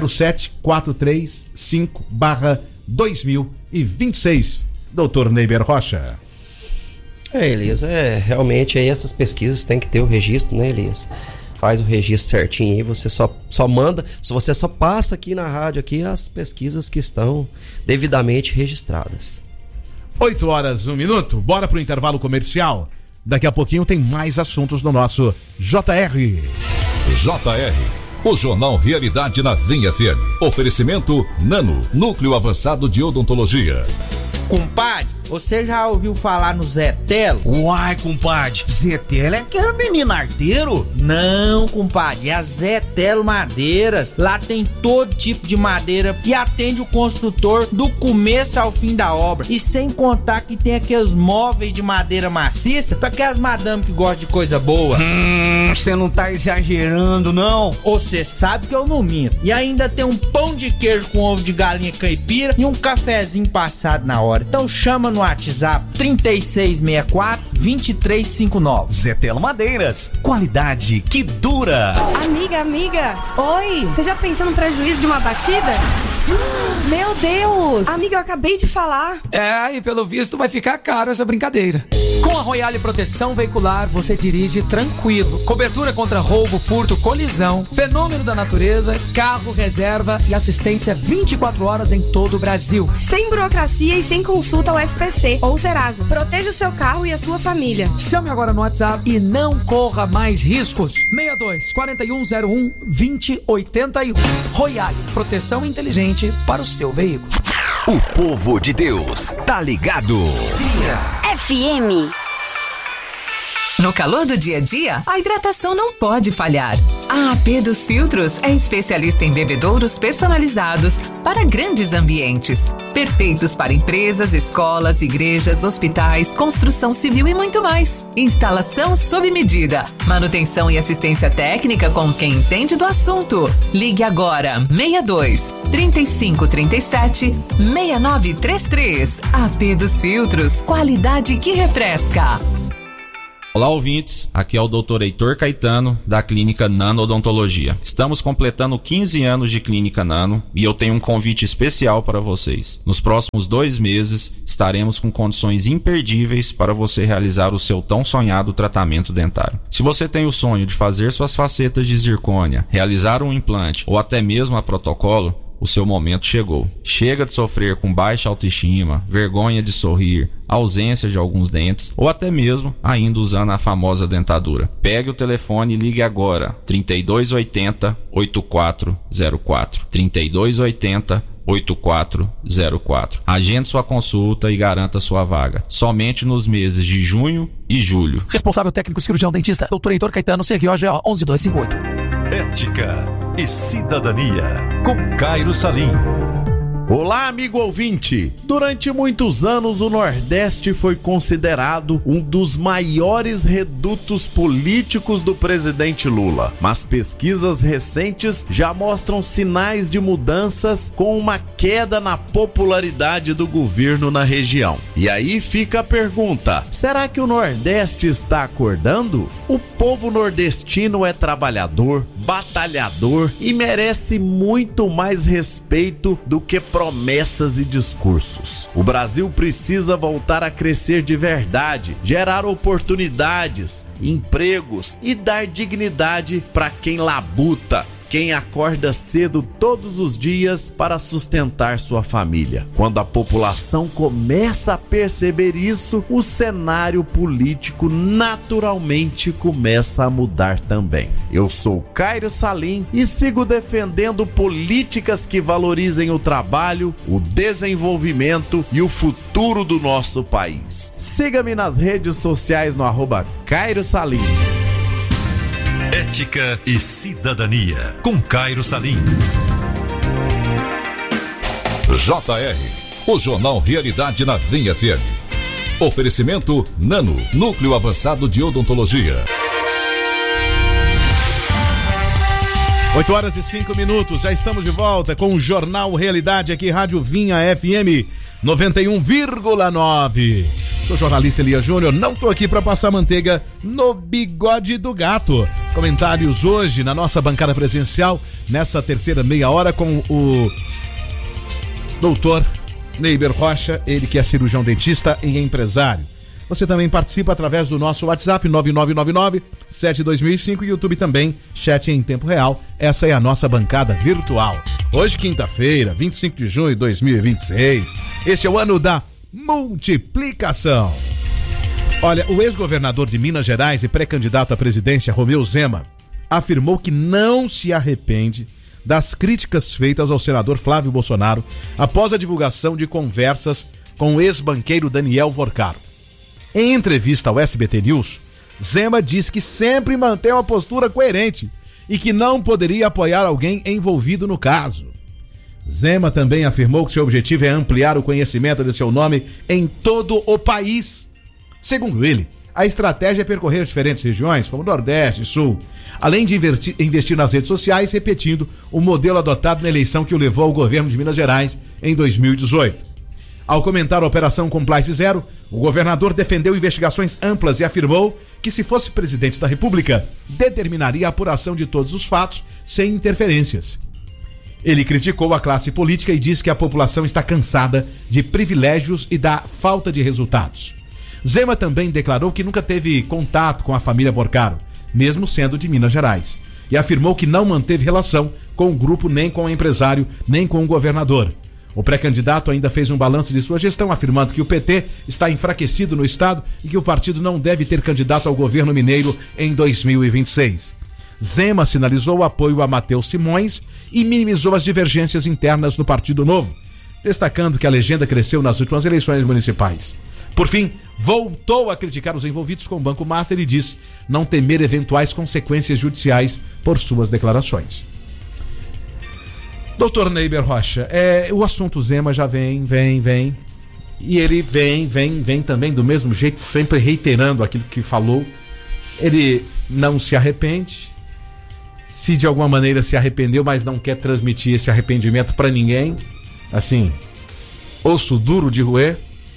07435/2026. Doutor Neiber Rocha. Elias, realmente aí essas pesquisas tem que ter o registro, né, Elias? Faz o registro certinho aí, você só manda, você só passa aqui na rádio aqui as pesquisas que estão devidamente registradas. 8h01, bora pro intervalo comercial. Daqui a pouquinho tem mais assuntos no nosso JR. JR, o Jornal Realidade na Vinha FM. Oferecimento Nano, Núcleo Avançado de Odontologia. Compadre, você já ouviu falar no Zé Telo? Uai, compadre, Zé Telo é aquele menino arteiro? Não, compadre, é a Zé Telo Madeiras. Lá tem todo tipo de madeira e atende o construtor do começo ao fim da obra. E sem contar que tem aqueles móveis de madeira maciça para aquelas madame que gostam de coisa boa. Você não tá exagerando, não? Você sabe que eu não minto. E ainda tem um pão de queijo com ovo de galinha caipira e um cafezinho passado na hora. Então chama no WhatsApp 3664-2359. Zé Telo Madeiras, qualidade que dura. Amiga, oi, você já pensou no prejuízo de uma batida? Meu Deus! Amiga, eu acabei de falar. E pelo visto vai ficar caro essa brincadeira. Com a Royale Proteção Veicular, você dirige tranquilo. Cobertura contra roubo, furto, colisão, fenômeno da natureza, carro, reserva e assistência 24 horas em todo o Brasil. Sem burocracia e sem consulta ao SPC ou Serasa. Proteja o seu carro e a sua família. Chame agora no WhatsApp e não corra mais riscos. 62 4101 2081. Royale, proteção inteligente para o seu veículo. O povo de Deus tá ligado. FM. No calor do dia a dia, a hidratação não pode falhar. A AP dos Filtros é especialista em bebedouros personalizados para grandes ambientes. Perfeitos para empresas, escolas, igrejas, hospitais, construção civil e muito mais. Instalação sob medida. Manutenção e assistência técnica com quem entende do assunto. Ligue agora, 62 3537-6933. AP dos Filtros, qualidade que refresca. Olá, ouvintes. Aqui é o Dr. Heitor Caetano, da Clínica Nano Odontologia. Estamos completando 15 anos de Clínica Nano e eu tenho um convite especial para vocês. Nos próximos 2 meses, estaremos com condições imperdíveis para você realizar o seu tão sonhado tratamento dentário. Se você tem o sonho de fazer suas facetas de zircônia, realizar um implante ou até mesmo a protocolo, o seu momento chegou. Chega de sofrer com baixa autoestima, vergonha de sorrir, ausência de alguns dentes ou até mesmo ainda usando a famosa dentadura. Pegue o telefone e ligue agora. 3280-8404. 3280-8404. Agende sua consulta e garanta sua vaga. Somente nos meses de junho e julho. Responsável técnico cirurgião dentista, Dr. Heitor Caetano, CROGO 11258. Ética e Cidadania, com Cairo Salim. Olá, amigo ouvinte! Durante muitos anos, o Nordeste foi considerado um dos maiores redutos políticos do presidente Lula. Mas pesquisas recentes já mostram sinais de mudanças, com uma queda na popularidade do governo na região. E aí fica a pergunta: será que o Nordeste está acordando? O povo nordestino é trabalhador, batalhador e merece muito mais respeito do que promessas e discursos. O Brasil precisa voltar a crescer de verdade, gerar oportunidades, empregos e dar dignidade para quem labuta, quem acorda cedo todos os dias para sustentar sua família. Quando a população começa a perceber isso, o cenário político naturalmente começa a mudar também. Eu sou Cairo Salim e sigo defendendo políticas que valorizem o trabalho, o desenvolvimento e o futuro do nosso país. Siga-me nas redes sociais no @Cairo Salim. Ética e Cidadania, com Cairo Salim. JR, o Jornal Realidade na Vinha FM. Oferecimento Nano, Núcleo Avançado de Odontologia. 8h05, já estamos de volta com o Jornal Realidade aqui, Rádio Vinha FM 91,9. Sou jornalista Elia Júnior, não tô aqui para passar manteiga no bigode do gato. Comentários hoje na nossa bancada presencial, nessa terceira meia hora, com o doutor Neiber Rocha, ele que é cirurgião dentista e empresário. Você também participa através do nosso WhatsApp 9999-72005 e YouTube também, chat em tempo real. Essa é a nossa bancada virtual. Hoje, quinta-feira, 25 de junho de 2026. Este é o ano da multiplicação. Olha, o ex-governador de Minas Gerais e pré-candidato à presidência, Romeu Zema, afirmou que não se arrepende das críticas feitas ao senador Flávio Bolsonaro após a divulgação de conversas com o ex-banqueiro Daniel Vorcaro. Em entrevista ao SBT News, Zema disse que sempre mantém uma postura coerente e que não poderia apoiar alguém envolvido no caso. Zema também afirmou que seu objetivo é ampliar o conhecimento de seu nome em todo o país. Segundo ele, a estratégia é percorrer diferentes regiões, como Nordeste e Sul, além de investir nas redes sociais, repetindo o modelo adotado na eleição que o levou ao governo de Minas Gerais em 2018. Ao comentar a Operação Compliance Zero, o governador defendeu investigações amplas e afirmou que, se fosse presidente da República, determinaria a apuração de todos os fatos sem interferências. Ele criticou a classe política e disse que a população está cansada de privilégios e da falta de resultados. Zema também declarou que nunca teve contato com a família Vorcaro, mesmo sendo de Minas Gerais, e afirmou que não manteve relação com o grupo, nem com o empresário, nem com o governador. O pré-candidato ainda fez um balanço de sua gestão, afirmando que o PT está enfraquecido no estado e que o partido não deve ter candidato ao governo mineiro em 2026. Zema sinalizou o apoio a Matheus Simões e minimizou as divergências internas no Partido Novo, destacando que a legenda cresceu nas últimas eleições municipais. Por fim, voltou a criticar os envolvidos com o Banco Master e disse não temer eventuais consequências judiciais por suas declarações. Doutor Neiber Rocha, o assunto Zema já vem, e ele vem também do mesmo jeito, sempre reiterando aquilo que falou. Ele não se arrepende, se de alguma maneira se arrependeu, mas não quer transmitir esse arrependimento pra ninguém, assim, osso duro de roer,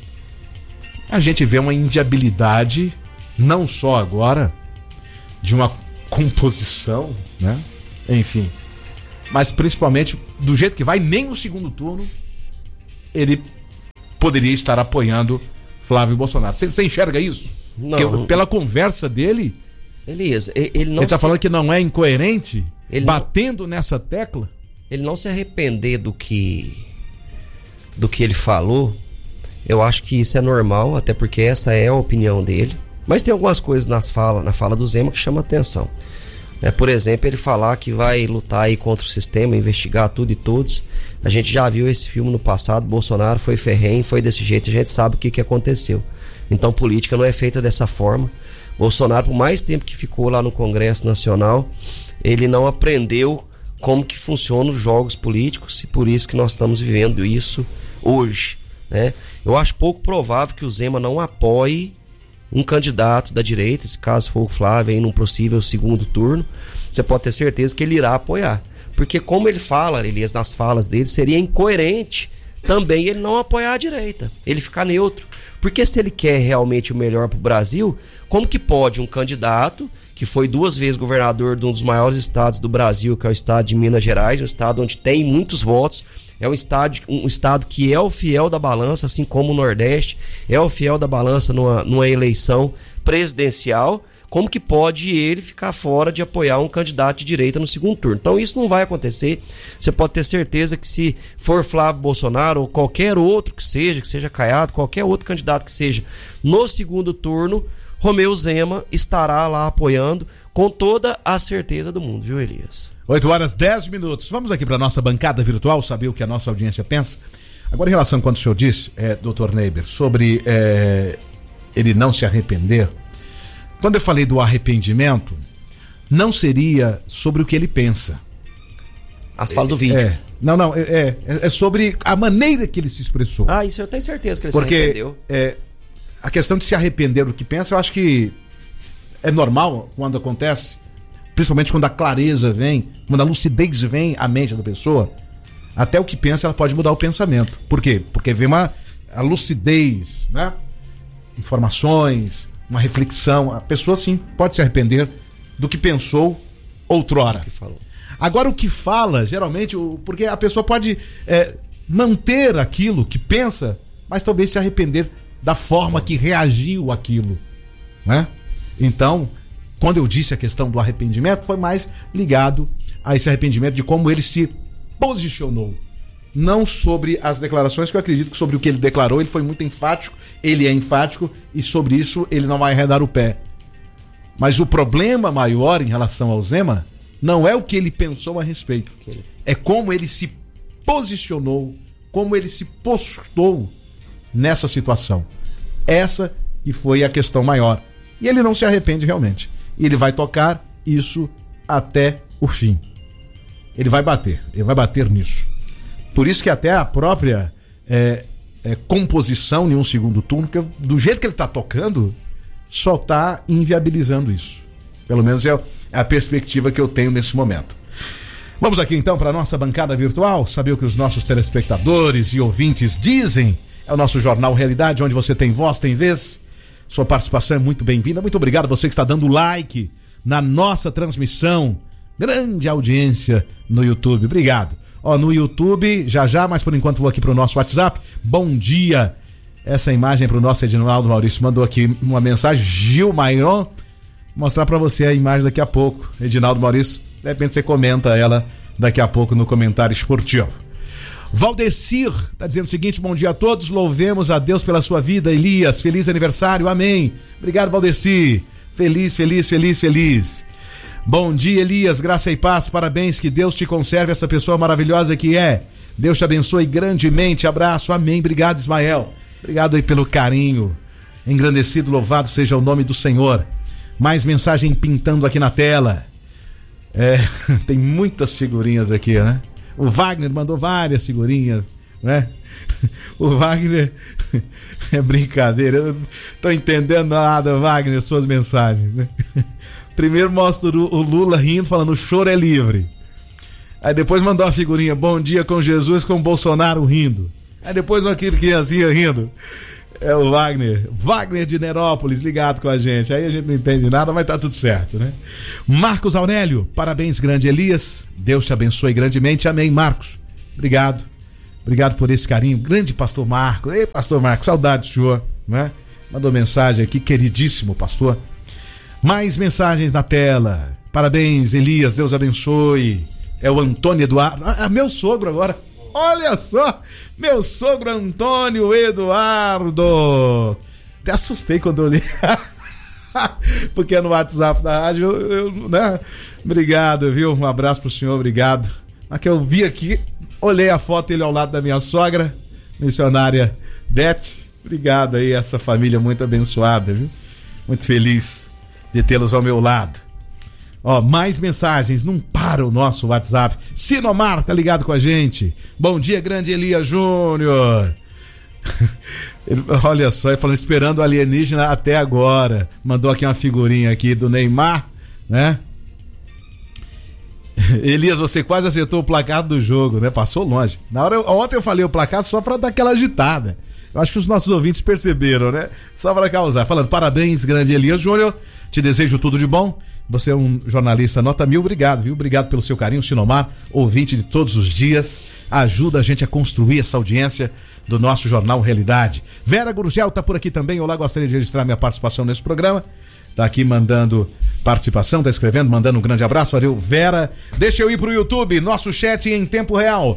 a gente vê uma inviabilidade, não só agora, de uma composição, né? Enfim, mas principalmente do jeito que vai, nem no segundo turno ele poderia estar apoiando Flávio Bolsonaro. Você enxerga isso? Não. Porque pela conversa dele, Elias, ele não ele tá falando que não é incoerente, batendo nessa tecla. Ele não se arrepender do que ele falou, eu acho que isso é normal, até porque essa é a opinião dele. Mas tem algumas coisas na fala do Zema que chama atenção. Por exemplo, ele falar que vai lutar aí contra o sistema, investigar tudo e todos. A gente já viu esse filme no passado, Bolsonaro foi ferrenho, foi desse jeito, a gente sabe o que aconteceu. Então política não é feita dessa forma. Bolsonaro, por mais tempo que ficou lá no Congresso Nacional, ele não aprendeu como que funcionam os jogos políticos, e por isso que nós estamos vivendo isso hoje, né? Eu acho pouco provável que o Zema não apoie um candidato da direita, se caso for o Flávio aí num possível segundo turno. Você pode ter certeza que ele irá apoiar, porque como ele fala, Elias, nas falas dele, seria incoerente também ele não apoiar a direita, ele ficar neutro. Porque se ele quer realmente o melhor para o Brasil, como que pode um candidato que foi 2 vezes governador de um dos maiores estados do Brasil, que é o estado de Minas Gerais, um estado onde tem muitos votos, é um estado que é o fiel da balança, assim como o Nordeste, é o fiel da balança numa eleição presidencial, como que pode ele ficar fora de apoiar um candidato de direita no segundo turno? Então isso não vai acontecer. Você pode ter certeza que se for Flávio Bolsonaro ou qualquer outro que seja Caiado, qualquer outro candidato que seja, no segundo turno, Romeu Zema estará lá apoiando com toda a certeza do mundo, viu, Elias? 8h10. Vamos aqui para nossa bancada virtual saber o que a nossa audiência pensa. Agora, em relação ao quanto o senhor disse, Dr. Neiber, sobre ele não se arrepender, quando eu falei do arrependimento, não seria sobre o que ele pensa. As falas do vídeo. É sobre a maneira que ele se expressou. Ah, isso eu tenho certeza que ele se arrependeu. A questão de se arrepender do que pensa, eu acho que é normal quando acontece, principalmente quando a clareza vem, quando a lucidez vem à mente da pessoa, até o que pensa ela pode mudar o pensamento. Por quê? Porque vem a lucidez, né? Informações, uma reflexão. A pessoa sim pode se arrepender do que pensou outrora. Que falou. Agora o que fala, geralmente, porque a pessoa pode manter aquilo que pensa, mas talvez se arrepender da forma que reagiu àquilo, né? Então, quando eu disse a questão do arrependimento, foi mais ligado a esse arrependimento de como ele se posicionou. Não sobre as declarações, que eu acredito que sobre o que ele declarou, ele foi muito enfático, ele é enfático, e sobre isso ele não vai arredar o pé. Mas o problema maior em relação ao Zema não é o que ele pensou a respeito, é como ele se posicionou, como ele se postou nessa situação. Essa que foi a questão maior. E ele não se arrepende realmente. Ele vai tocar isso até o fim. Ele vai bater nisso. Por isso que até a própria composição em um segundo turno, que do jeito que ele está tocando, só está inviabilizando isso. Pelo menos é a perspectiva que eu tenho nesse momento. Vamos aqui então para a nossa bancada virtual, saber o que os nossos telespectadores e ouvintes dizem. É o nosso Jornal Realidade, onde você tem voz, tem vez. Sua participação é muito bem-vinda. Muito obrigado a você que está dando like na nossa transmissão. Grande audiência no YouTube. Obrigado. No YouTube, já, mas por enquanto vou aqui para o nosso WhatsApp. Bom dia. Essa imagem é para o nosso Edinaldo Maurício. Mandou aqui uma mensagem. Gil Mairon. Mostrar para você a imagem daqui a pouco. Edinaldo Maurício, de repente você comenta ela daqui a pouco no comentário esportivo. Valdecir tá dizendo o seguinte: bom dia a todos, louvemos a Deus pela sua vida, Elias, feliz aniversário, amém. Obrigado, Valdecir, feliz. Bom dia, Elias, graça e paz, parabéns, que Deus te conserve essa pessoa maravilhosa que é. Deus te abençoe grandemente, abraço, amém. Obrigado, Ismael, obrigado aí pelo carinho, engrandecido, louvado seja o nome do Senhor. Mais mensagem pintando aqui na tela. Tem muitas figurinhas aqui, né? O Wagner mandou várias figurinhas, né? O Wagner é brincadeira, eu tô entendendo nada, Wagner, suas mensagens, né? Primeiro mostra o Lula rindo, falando o choro é livre. Aí depois mandou a figurinha, bom dia com Jesus, com Bolsonaro rindo. Aí depois uma criancinha rindo. É o Wagner de Nerópolis, ligado com a gente. Aí a gente não entende nada, mas tá tudo certo, né? Marcos Aurélio, parabéns, grande Elias. Deus te abençoe grandemente. Amém, Marcos. Obrigado. Obrigado por esse carinho. Grande pastor Marcos. Ei, pastor Marcos, saudade do senhor, né? Mandou mensagem aqui, queridíssimo pastor. Mais mensagens na tela. Parabéns, Elias, Deus abençoe. É o Antônio Eduardo. Meu sogro agora. Olha só, meu sogro Antônio Eduardo. Até assustei quando eu li. Porque é no WhatsApp da rádio, né? Obrigado, viu? Um abraço pro senhor, obrigado. A que eu vi aqui, olhei a foto dele ao lado da minha sogra, missionária Beth. Obrigado aí, essa família muito abençoada, viu? Muito feliz de tê-los ao meu lado. Ó, mais mensagens, não para o nosso WhatsApp. Sinomar tá ligado com a gente. Bom dia, grande Elias Júnior. Olha só, ele falando, esperando o alienígena até agora. Mandou aqui uma figurinha aqui do Neymar, né? Elias, você quase acertou o placar do jogo, né? Passou longe. Ontem eu falei o placar só pra dar aquela agitada. Eu acho que os nossos ouvintes perceberam, né? Só pra causar. Falando, parabéns, grande Elias Júnior. Te desejo tudo de bom. Você é um jornalista nota 1000, obrigado, viu? Obrigado pelo seu carinho, Sinomar, ouvinte de todos os dias, ajuda a gente a construir essa audiência do nosso Jornal Realidade. Vera Gurgel tá por aqui também, olá, gostaria de registrar minha participação nesse programa, tá aqui mandando participação, tá escrevendo, mandando um grande abraço, valeu, Vera. Deixa eu ir pro YouTube, nosso chat em tempo real,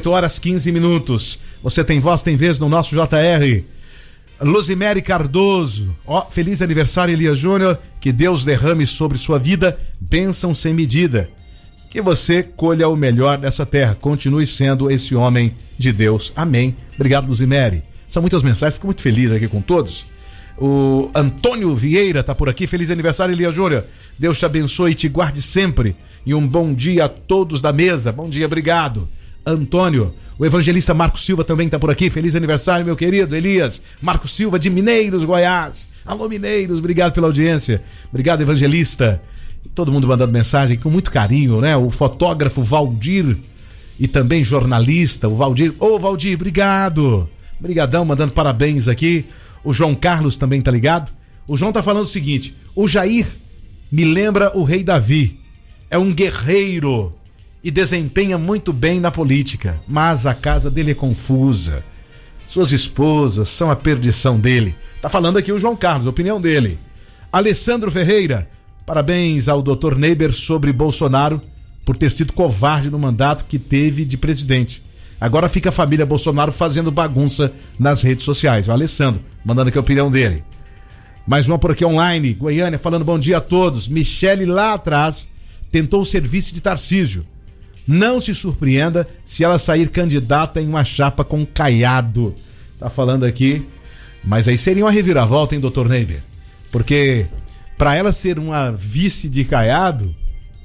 8h15. Você tem voz, tem vez no nosso JR. Luzimere Cardoso, ó, feliz aniversário, Elias Júnior, que Deus derrame sobre sua vida bênção sem medida, que você colha o melhor dessa terra, continue sendo esse homem de Deus, amém. Obrigado, Luzimere. São muitas mensagens, fico muito feliz aqui com todos. O Antônio Vieira tá por aqui, feliz aniversário, Elias Júnior, Deus te abençoe e te guarde sempre, e um bom dia a todos da mesa, bom dia, obrigado. Antônio, o evangelista Marcos Silva também está por aqui, feliz aniversário, meu querido Elias. Marcos Silva de Mineiros, Goiás. Alô, Mineiros, obrigado pela audiência, obrigado, evangelista. Todo mundo mandando mensagem com muito carinho, né? O fotógrafo Valdir e também jornalista, o Valdir. Ô, Valdir, obrigado, brigadão, mandando parabéns aqui. O João Carlos também tá ligado. O João tá falando o seguinte, o Jair me lembra o rei Davi, é um guerreiro e desempenha muito bem na política, mas a casa dele é confusa. Suas esposas são a perdição dele. Tá falando aqui o João Carlos, a opinião dele. Alessandro Ferreira, parabéns ao Dr. Neiber sobre Bolsonaro por ter sido covarde no mandato que teve de presidente. Agora fica a família Bolsonaro fazendo bagunça nas redes sociais. O Alessandro, mandando aqui a opinião dele. Mais uma por aqui online, Goiânia, falando bom dia a todos. Michele lá atrás tentou o serviço de Tarcísio. Não se surpreenda se ela sair candidata em uma chapa com Caiado. Tá falando aqui. Mas aí seria uma reviravolta, hein, doutor Neiber? Porque para ela ser uma vice de Caiado,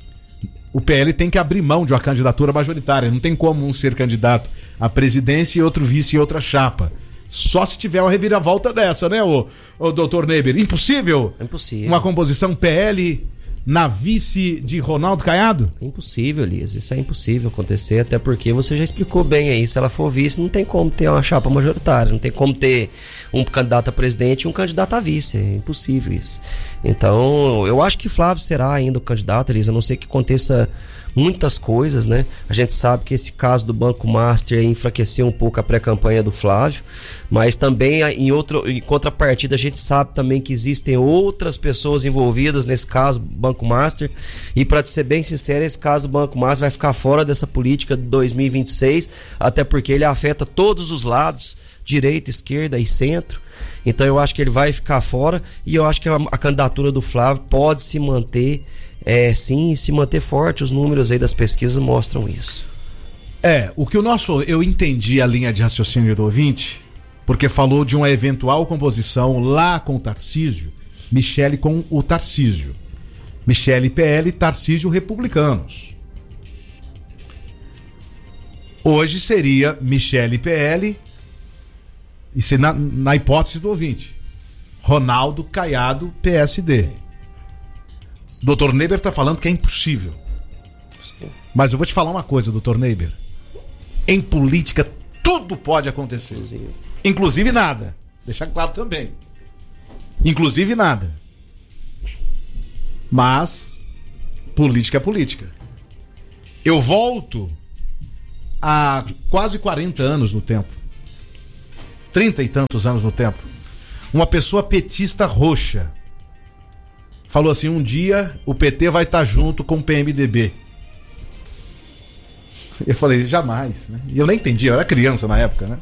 o PL tem que abrir mão de uma candidatura majoritária. Não tem como um ser candidato à presidência e outro vice em outra chapa. Só se tiver uma reviravolta dessa, né, o doutor Neiber? Impossível? Impossível. Uma composição PL na vice de Ronaldo Caiado? Impossível, Elias. Isso é impossível acontecer, até porque você já explicou bem aí. Se ela for vice, não tem como ter uma chapa majoritária, não tem como ter um candidato a presidente e um candidato a vice. É impossível isso. Então, eu acho que Flávio será ainda o candidato, Elias, a não ser que aconteça muitas coisas, né? A gente sabe que esse caso do Banco Master enfraqueceu um pouco a pré-campanha do Flávio, mas também em contrapartida a gente sabe também que existem outras pessoas envolvidas nesse caso Banco Master, e para ser bem sincero, esse caso do Banco Master vai ficar fora dessa política de 2026, até porque ele afeta todos os lados, direita, esquerda e centro. Então eu acho que ele vai ficar fora, e eu acho que a candidatura do Flávio pode se manter, sim, se manter forte. Os números aí das pesquisas mostram isso. Eu entendi a linha de raciocínio do ouvinte, porque falou de uma eventual composição lá com o Tarcísio, Michele com o Tarcísio, Michele PL, Tarcísio Republicanos. Hoje seria Michele PL, isso é na hipótese do ouvinte, Ronaldo Caiado PSD. Dr. Neiber tá falando que é impossível. Mas eu vou te falar uma coisa, Dr. Neiber. Em política, tudo pode acontecer. Inclusive nada. Deixar claro também. Inclusive nada. Mas política é política. Eu volto há quase 40 anos no tempo. 30 e tantos anos no tempo. Uma pessoa petista roxa falou assim: um dia o PT vai estar junto com o PMDB. Eu falei, jamais, né? E eu nem entendi, eu era criança na época, né?